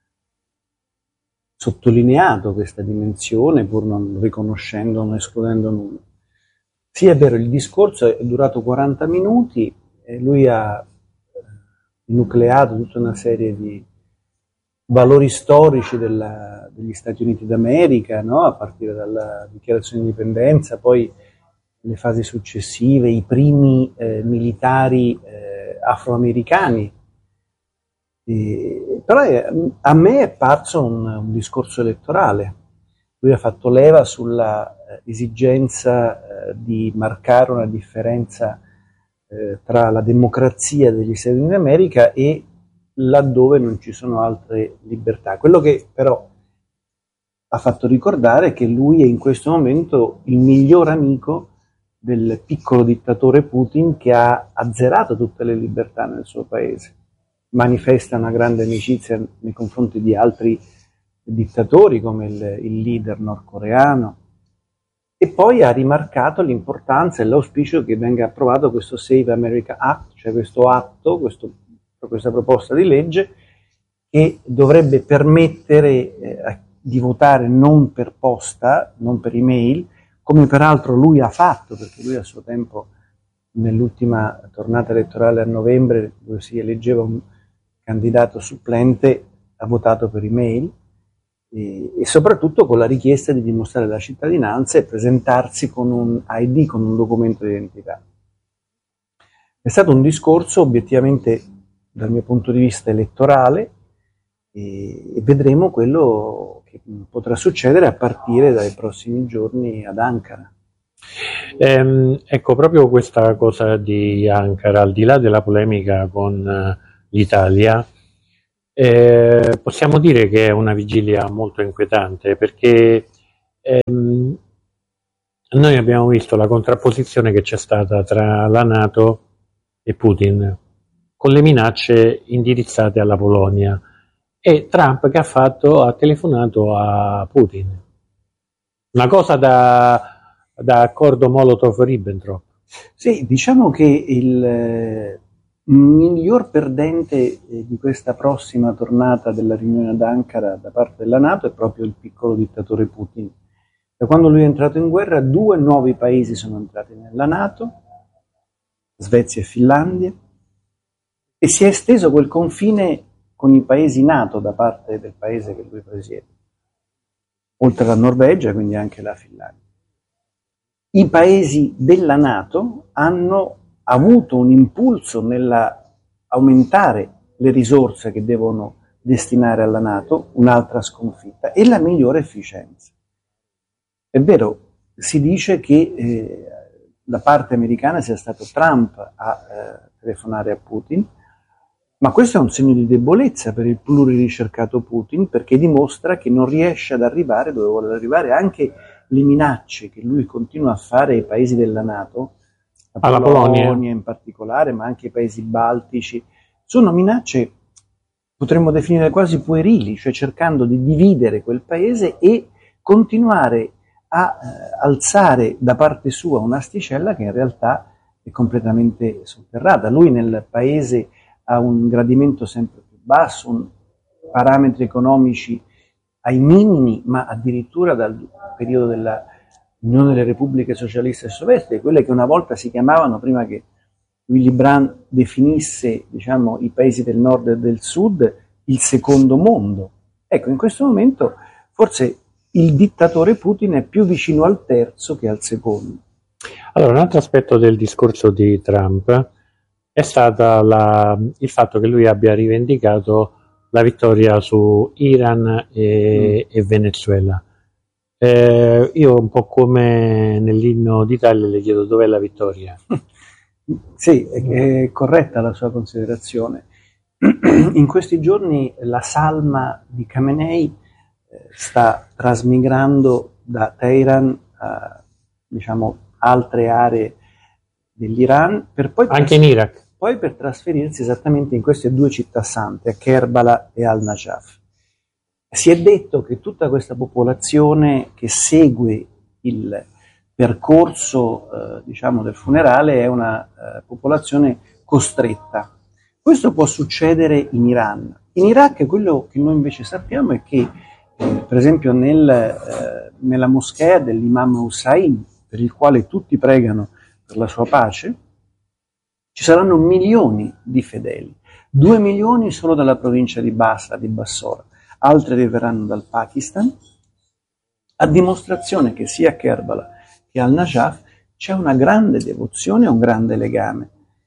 Speaker 11: sottolineato questa dimensione, pur non riconoscendo, non escludendo nulla. Sì, è vero, il discorso è durato quaranta minuti e lui ha nucleato tutta una serie di valori storici della, degli Stati Uniti d'America, no? A partire dalla dichiarazione di indipendenza, poi le fasi successive, i primi eh, militari eh, afroamericani. E, però è, a me è parso un, un discorso elettorale. Lui ha fatto leva sulla eh, esigenza eh, di marcare una differenza eh, tra la democrazia degli Stati Uniti d'America e laddove non ci sono altre libertà. Quello che però ha fatto ricordare è che lui è in questo momento il miglior amico del piccolo dittatore Putin, che ha azzerato tutte le libertà nel suo paese. manifesta una grande amicizia nei confronti di altri dittatori come il, il leader nordcoreano, e poi ha rimarcato l'importanza e l'auspicio che venga approvato questo Save America Act, cioè questo atto, questo, questa proposta di legge che dovrebbe permettere eh, di votare non per posta, non per email, come peraltro lui ha fatto, perché lui a suo tempo nell'ultima tornata elettorale a novembre, dove si eleggeva un candidato supplente, ha votato per email, e, e soprattutto con la richiesta di dimostrare la cittadinanza e presentarsi con un I D, con un documento di identità. È stato un discorso obiettivamente, dal mio punto di vista, elettorale, e, e vedremo quello che potrà succedere a partire dai prossimi giorni ad Ankara.
Speaker 3: Ehm, ecco, proprio questa cosa di Ankara, al di là della polemica con uh, l'Italia, eh, possiamo dire che è una vigilia molto inquietante, perché ehm, noi abbiamo visto la contrapposizione che c'è stata tra la NATO e Putin, con le minacce indirizzate alla Polonia, e Trump che ha fatto, ha telefonato a Putin. Una cosa da da accordo Molotov-Ribbentrop.
Speaker 11: Sì, diciamo che il eh, miglior perdente eh, di questa prossima tornata della riunione ad Ankara da parte della NATO è proprio il piccolo dittatore Putin. Da quando lui è entrato in guerra, due nuovi paesi sono entrati nella NATO, Svezia e Finlandia, e si è esteso quel confine con i paesi NATO da parte del paese che lui presiede, oltre alla Norvegia, quindi anche la Finlandia. I paesi della NATO hanno avuto un impulso nell'aumentare le risorse che devono destinare alla NATO, un'altra sconfitta, e la migliore efficienza. È vero, si dice che eh, da parte americana sia stato Trump a eh, telefonare a Putin, ma questo è un segno di debolezza per il pluriricercato Putin, perché dimostra che non riesce ad arrivare dove vuole arrivare. Anche le minacce che lui continua a fare ai paesi della NATO,
Speaker 3: alla
Speaker 11: Polonia,
Speaker 3: Polonia
Speaker 11: in particolare, ma anche ai paesi baltici, sono minacce, potremmo definire quasi puerili, cioè cercando di dividere quel paese e continuare a eh, alzare da parte sua un'asticella che in realtà è completamente sotterrata. Lui nel paese ha un gradimento sempre più basso, un, parametri economici ai minimi, ma addirittura dal periodo dell'Unione delle Repubbliche Socialiste Sovietiche, quelle che una volta si chiamavano, prima che Willy Brandt definisse, diciamo, i paesi del nord e del sud, il secondo mondo. Ecco, in questo momento forse il dittatore Putin è più vicino al terzo che al secondo.
Speaker 3: Allora, un altro aspetto del discorso di Trump è stata la, il fatto che lui abbia rivendicato la vittoria su Iran e, mm. e Venezuela. Eh, io un po' come nell'inno d'Italia le chiedo dov'è la vittoria.
Speaker 11: Sì, è, è corretta la sua considerazione. In questi giorni la salma di Khamenei eh, sta trasmigrando da Teheran a, diciamo, altre aree dell'Iran, per poi
Speaker 3: anche in Iraq.
Speaker 11: Poi per trasferirsi esattamente in queste due città sante, a Kerbala e al-Najaf. Si è detto che tutta questa popolazione che segue il percorso eh, diciamo del funerale è una eh, popolazione costretta. Questo può succedere in Iran. In Iraq quello che noi invece sappiamo è che eh, per esempio nel, eh, nella moschea dell'imam Hussein, per il quale tutti pregano per la sua pace, ci saranno milioni di fedeli. Due milioni solo dalla provincia di Basra, di Bassora, altri arriveranno dal Pakistan, a dimostrazione che sia a Kerbala che al Najaf c'è una grande devozione e un grande legame.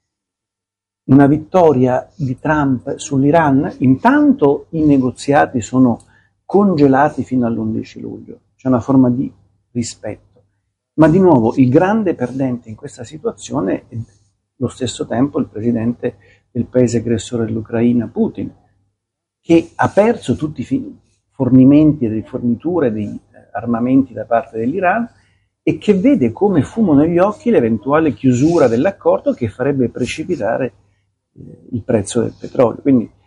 Speaker 11: Una vittoria di Trump sull'Iran, intanto i negoziati sono congelati fino all'undici luglio, c'è una forma di rispetto, ma di nuovo il grande perdente in questa situazione è allo stesso tempo il presidente del paese aggressore dell'Ucraina, Putin, che ha perso tutti i fornimenti e le forniture di armamenti da parte dell'Iran e che vede come fumo negli occhi l'eventuale chiusura dell'accordo che farebbe precipitare eh, il prezzo del petrolio. Quindi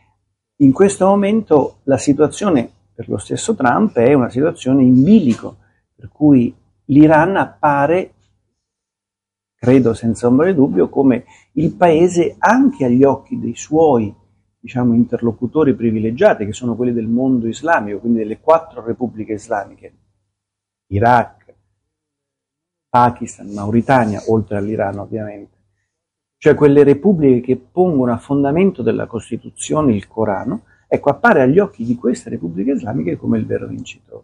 Speaker 11: in questo momento la situazione per lo stesso Trump è una situazione in bilico, per cui l'Iran appare, credo senza ombra di dubbio, come il paese anche agli occhi dei suoi, diciamo, interlocutori privilegiati, che sono quelli del mondo islamico, quindi delle quattro repubbliche islamiche, Iraq, Pakistan, Mauritania, oltre all'Iran ovviamente, cioè quelle repubbliche che pongono a fondamento della Costituzione il Corano, ecco, appare agli occhi di queste repubbliche islamiche come il vero vincitore.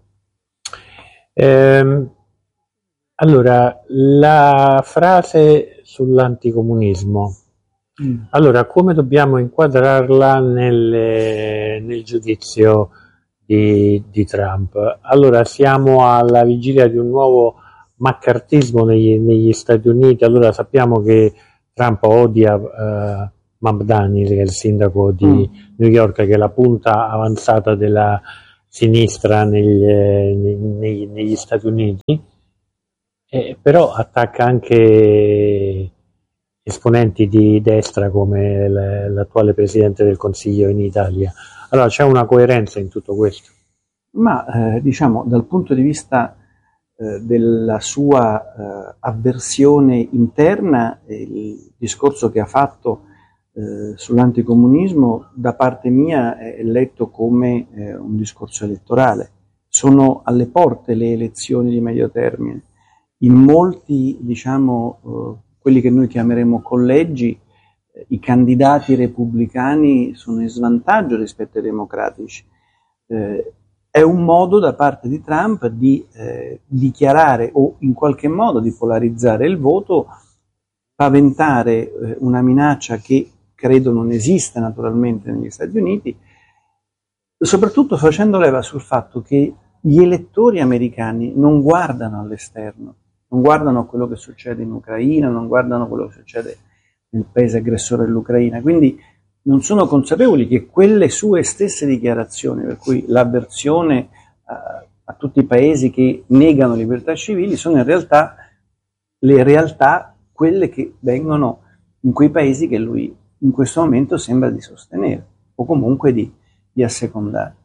Speaker 3: Eh, allora, la frase sull'anticomunismo, mm. allora, come dobbiamo inquadrarla nel, nel giudizio di, di Trump? Allora, siamo alla vigilia di un nuovo maccartismo negli, negli Stati Uniti. Allora, sappiamo che Trump odia uh, Mamdani, che è il sindaco di mm. New York, che è la punta avanzata della sinistra negli, negli, negli Stati Uniti, eh, però attacca anche esponenti di destra come l'attuale Presidente del Consiglio in Italia. Allora c'è una coerenza in tutto questo?
Speaker 11: Ma eh, diciamo dal punto di vista eh, della sua eh, avversione interna, eh, il discorso che ha fatto Eh, sull'anticomunismo da parte mia è letto come eh, un discorso elettorale. Sono alle porte le elezioni di medio termine. In molti, diciamo, eh, quelli che noi chiameremo collegi, eh, i candidati repubblicani sono in svantaggio rispetto ai democratici. Eh, è un modo da parte di Trump di eh, dichiarare o in qualche modo di polarizzare il voto, paventare eh, una minaccia che credo non esista naturalmente negli Stati Uniti, soprattutto facendo leva sul fatto che gli elettori americani non guardano all'esterno, non guardano a quello che succede in Ucraina, non guardano a quello che succede nel paese aggressore dell'Ucraina, quindi non sono consapevoli che quelle sue stesse dichiarazioni, per cui l'avversione a, a tutti i paesi che negano libertà civili, sono in realtà le realtà, quelle che vengono in quei paesi che lui in questo momento sembra di sostenere o comunque di, di assecondare.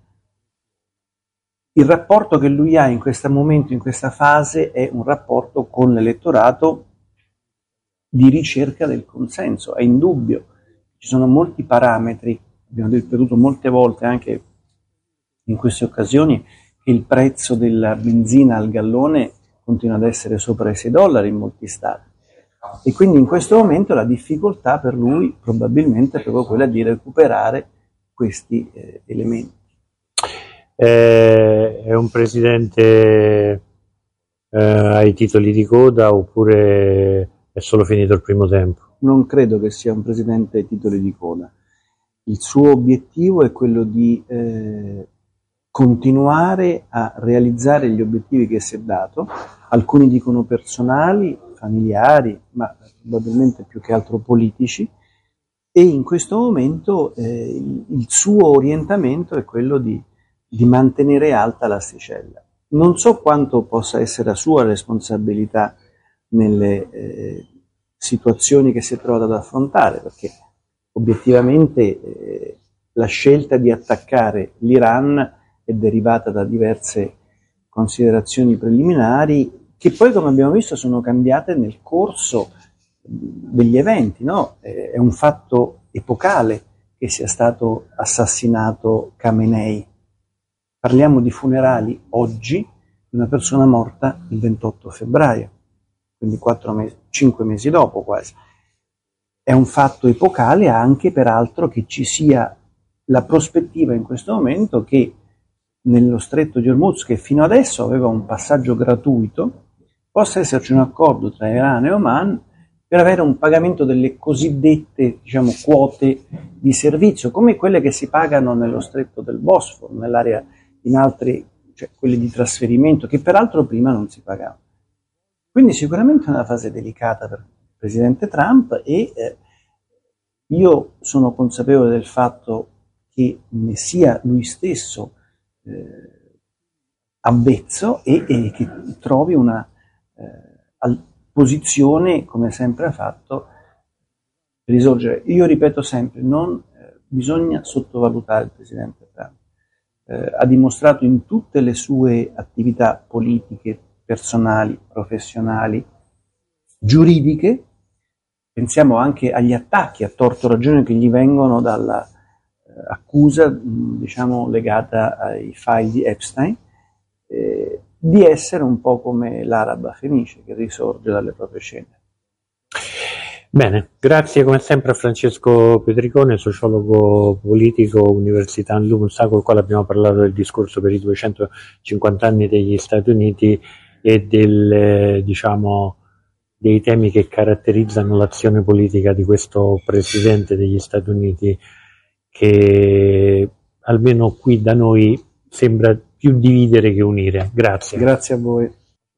Speaker 11: Il rapporto che lui ha in questo momento, in questa fase, è un rapporto con l'elettorato di ricerca del consenso. È indubbio, ci sono molti parametri, abbiamo ripetuto molte volte anche in queste occasioni che il prezzo della benzina al gallone continua ad essere sopra i sei dollari in molti stati. E quindi in questo momento la difficoltà per lui probabilmente è proprio quella di recuperare questi eh, elementi.
Speaker 3: Eh, è un presidente eh, ai titoli di coda oppure è solo finito il primo tempo?
Speaker 11: Non credo che sia un presidente ai titoli di coda. Il suo obiettivo è quello di eh, continuare a realizzare gli obiettivi che si è dato, alcuni dicono personali, familiari, ma probabilmente più che altro politici, e in questo momento eh, il, il suo orientamento è quello di, di mantenere alta l'asticella. Non so quanto possa essere la sua responsabilità nelle eh, situazioni che si è trovato ad affrontare, perché obiettivamente eh, la scelta di attaccare l'Iran è derivata da diverse considerazioni preliminari che poi, come abbiamo visto, sono cambiate nel corso degli eventi, no? È un fatto epocale che sia stato assassinato Khamenei. Parliamo di funerali oggi di una persona morta il ventotto febbraio, quindi quattro mesi, cinque mesi dopo quasi. È un fatto epocale anche, peraltro, che ci sia la prospettiva in questo momento che nello stretto di Hormuz, che fino adesso aveva un passaggio gratuito, possa esserci un accordo tra Iran e Oman per avere un pagamento delle cosiddette, diciamo, quote di servizio, come quelle che si pagano nello stretto del Bosforo, nell'area, in altri, cioè quelle di trasferimento, che peraltro prima non si pagavano. Quindi sicuramente è una fase delicata per il presidente Trump e eh, io sono consapevole del fatto che ne sia lui stesso eh, avvezzo e, e che trovi una eh, posizione, come sempre ha fatto, per risorgere. Io ripeto sempre, non eh, bisogna sottovalutare il presidente Trump. Eh, ha dimostrato in tutte le sue attività politiche, personali, professionali, giuridiche, pensiamo anche agli attacchi a torto ragione che gli vengono dalla eh, accusa, mh, diciamo, legata ai file di Epstein, eh, di essere un po' come l'araba fenice che risorge dalle proprie ceneri.
Speaker 12: Bene, grazie come sempre a Francesco Petricone, sociologo politico, Università LUMSA, con il quale abbiamo parlato del discorso per i duecentocinquanta anni degli Stati Uniti e del, eh, diciamo, dei temi che caratterizzano l'azione politica di questo Presidente degli Stati Uniti, che almeno qui da noi sembra più dividere che unire. Grazie.
Speaker 11: Grazie a voi.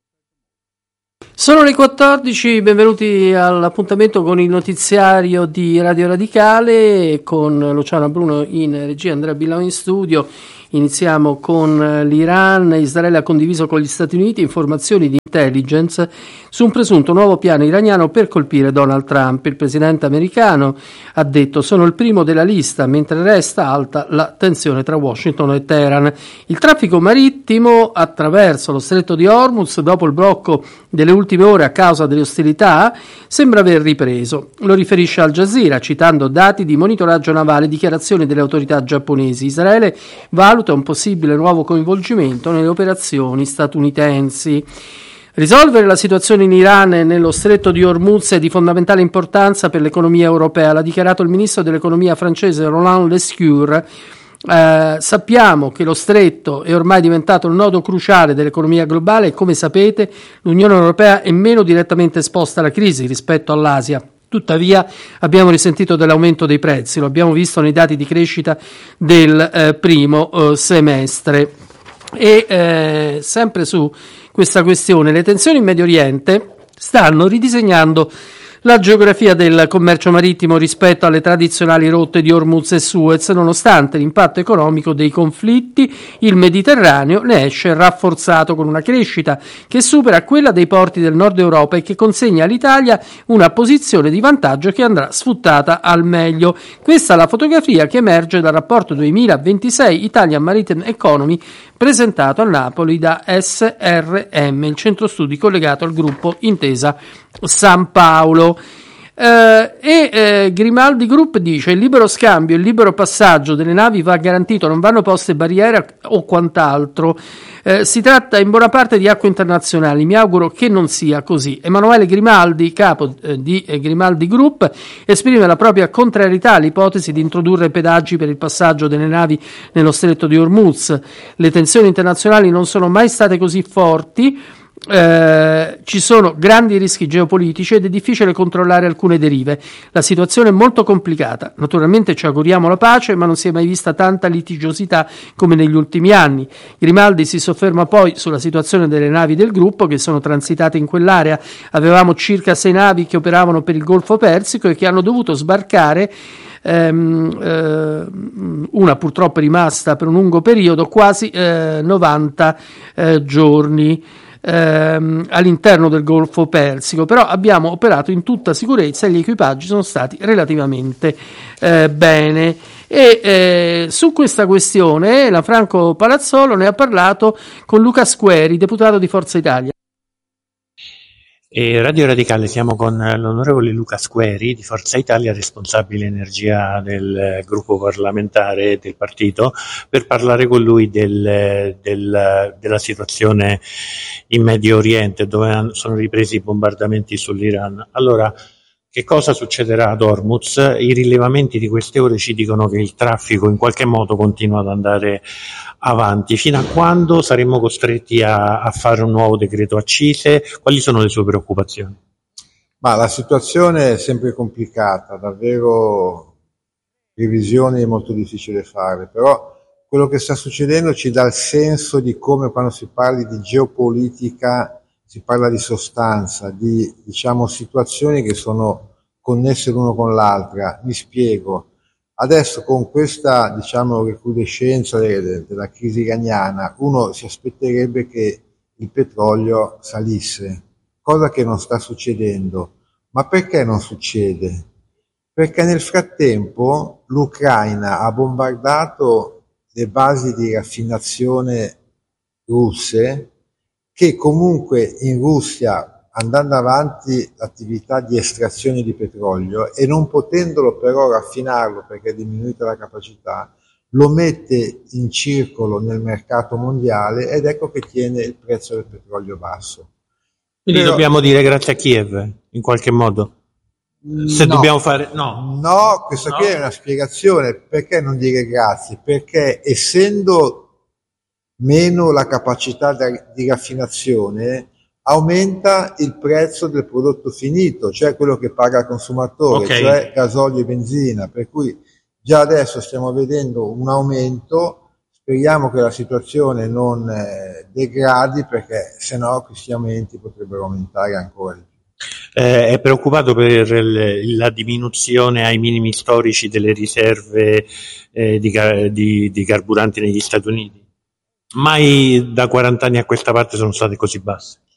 Speaker 13: Sono le quattordici, benvenuti all'appuntamento con il notiziario di Radio Radicale con Luciano Bruno in regia, Andrea Billau in studio. Iniziamo con l'Iran. Israele ha condiviso con gli Stati Uniti informazioni di intelligence su un presunto nuovo piano iraniano per colpire Donald Trump. Il presidente americano ha detto: sono il primo della lista, mentre resta alta la tensione tra Washington e Teheran. Il traffico marittimo attraverso lo stretto di Hormuz, dopo il blocco delle ultime ore a causa delle ostilità, sembra aver ripreso. Lo riferisce Al Jazeera, citando dati di monitoraggio navale e dichiarazioni delle autorità giapponesi. Israele valuta un possibile nuovo coinvolgimento nelle operazioni statunitensi. Risolvere la situazione in Iran e nello stretto di Hormuz è di fondamentale importanza per l'economia europea, l'ha dichiarato il ministro dell'economia francese Roland Lescure. Eh, sappiamo che lo stretto è ormai diventato il nodo cruciale dell'economia globale e, come sapete, l'Unione Europea è meno direttamente esposta alla crisi rispetto all'Asia. Tuttavia abbiamo risentito dell'aumento dei prezzi, lo abbiamo visto nei dati di crescita del eh, primo eh, semestre. E eh, sempre su questa questione, le tensioni in Medio Oriente stanno ridisegnando la geografia del commercio marittimo rispetto alle tradizionali rotte di Hormuz e Suez. Nonostante l'impatto economico dei conflitti, il Mediterraneo ne esce rafforzato, con una crescita che supera quella dei porti del nord Europa e che consegna all'Italia una posizione di vantaggio che andrà sfruttata al meglio. Questa è la fotografia che emerge dal rapporto duemilaventisei Italian Maritime Economy presentato a Napoli da S R M, il centro studi collegato al gruppo Intesa San Paolo. Eh, e eh, Grimaldi Group dice: il libero scambio, il libero passaggio delle navi va garantito, non vanno poste barriere o quant'altro. Eh, si tratta in buona parte di acque internazionali, mi auguro che non sia così. Emanuele Grimaldi, capo eh, di eh, Grimaldi Group, esprime la propria contrarietà all'ipotesi di introdurre pedaggi per il passaggio delle navi nello stretto di Hormuz. Le tensioni internazionali non sono mai state così forti. Eh, ci sono grandi rischi geopolitici ed è difficile controllare alcune derive. La situazione è molto complicata. Naturalmente ci auguriamo la pace, ma non si è mai vista tanta litigiosità come negli ultimi anni. Grimaldi si sofferma poi sulla situazione delle navi del gruppo che sono transitate in quell'area. Avevamo circa sei navi che operavano per il Golfo Persico e che hanno dovuto sbarcare. Um, uh, una purtroppo è rimasta per un lungo periodo, quasi uh, novanta uh, giorni ehm, all'interno del Golfo Persico, però abbiamo operato in tutta sicurezza e gli equipaggi sono stati relativamente eh, bene. E eh, su questa questione la Franco Palazzolo ne ha parlato con Luca Squeri, deputato di Forza Italia.
Speaker 12: E Radio Radicale, siamo con l'onorevole Luca Squeri di Forza Italia, responsabile energia del gruppo parlamentare del partito, per parlare con lui del, del, della situazione in Medio Oriente, dove sono ripresi i bombardamenti sull'Iran. Allora, che cosa succederà ad Hormuz? I rilevamenti di queste ore ci dicono che il traffico in qualche modo continua ad andare avanti. Fino a quando saremmo costretti a, a fare un nuovo decreto accise? Quali sono le sue preoccupazioni?
Speaker 14: Ma la situazione è sempre complicata, davvero previsioni è molto difficile fare, però quello che sta succedendo ci dà il senso di come quando si parli di geopolitica si parla di sostanza, di diciamo situazioni che sono connesse l'uno con l'altra. Mi spiego. Adesso con questa diciamo recrudescenza de- della crisi iraniana uno si aspetterebbe che il petrolio salisse, cosa che non sta succedendo. Ma perché non succede? Perché nel frattempo l'Ucraina ha bombardato le basi di raffinazione russe, che comunque in Russia, andando avanti l'attività di estrazione di petrolio e non potendolo però raffinarlo perché è diminuita la capacità, lo mette in circolo nel mercato mondiale ed ecco che tiene il prezzo del petrolio basso.
Speaker 12: Quindi
Speaker 14: Però,
Speaker 12: dobbiamo dire grazie a Kiev, in qualche modo? Se
Speaker 14: no,
Speaker 12: dobbiamo fare... No,
Speaker 14: no, questa
Speaker 12: no?
Speaker 14: qui è una spiegazione. Perché non dire grazie? Perché essendo meno la capacità di raffinazione, aumenta il prezzo del prodotto finito, cioè quello che paga il consumatore,
Speaker 12: Okay.
Speaker 14: cioè gasolio e benzina, per cui già adesso stiamo vedendo un aumento, speriamo che la situazione non eh, degradi, perché sennò questi aumenti potrebbero aumentare ancora di più.
Speaker 12: Eh, è preoccupato per il- la diminuzione ai minimi storici delle riserve eh, di, ca- di- di carburanti negli Stati Uniti? Mai da quaranta anni a questa parte sono state così basse.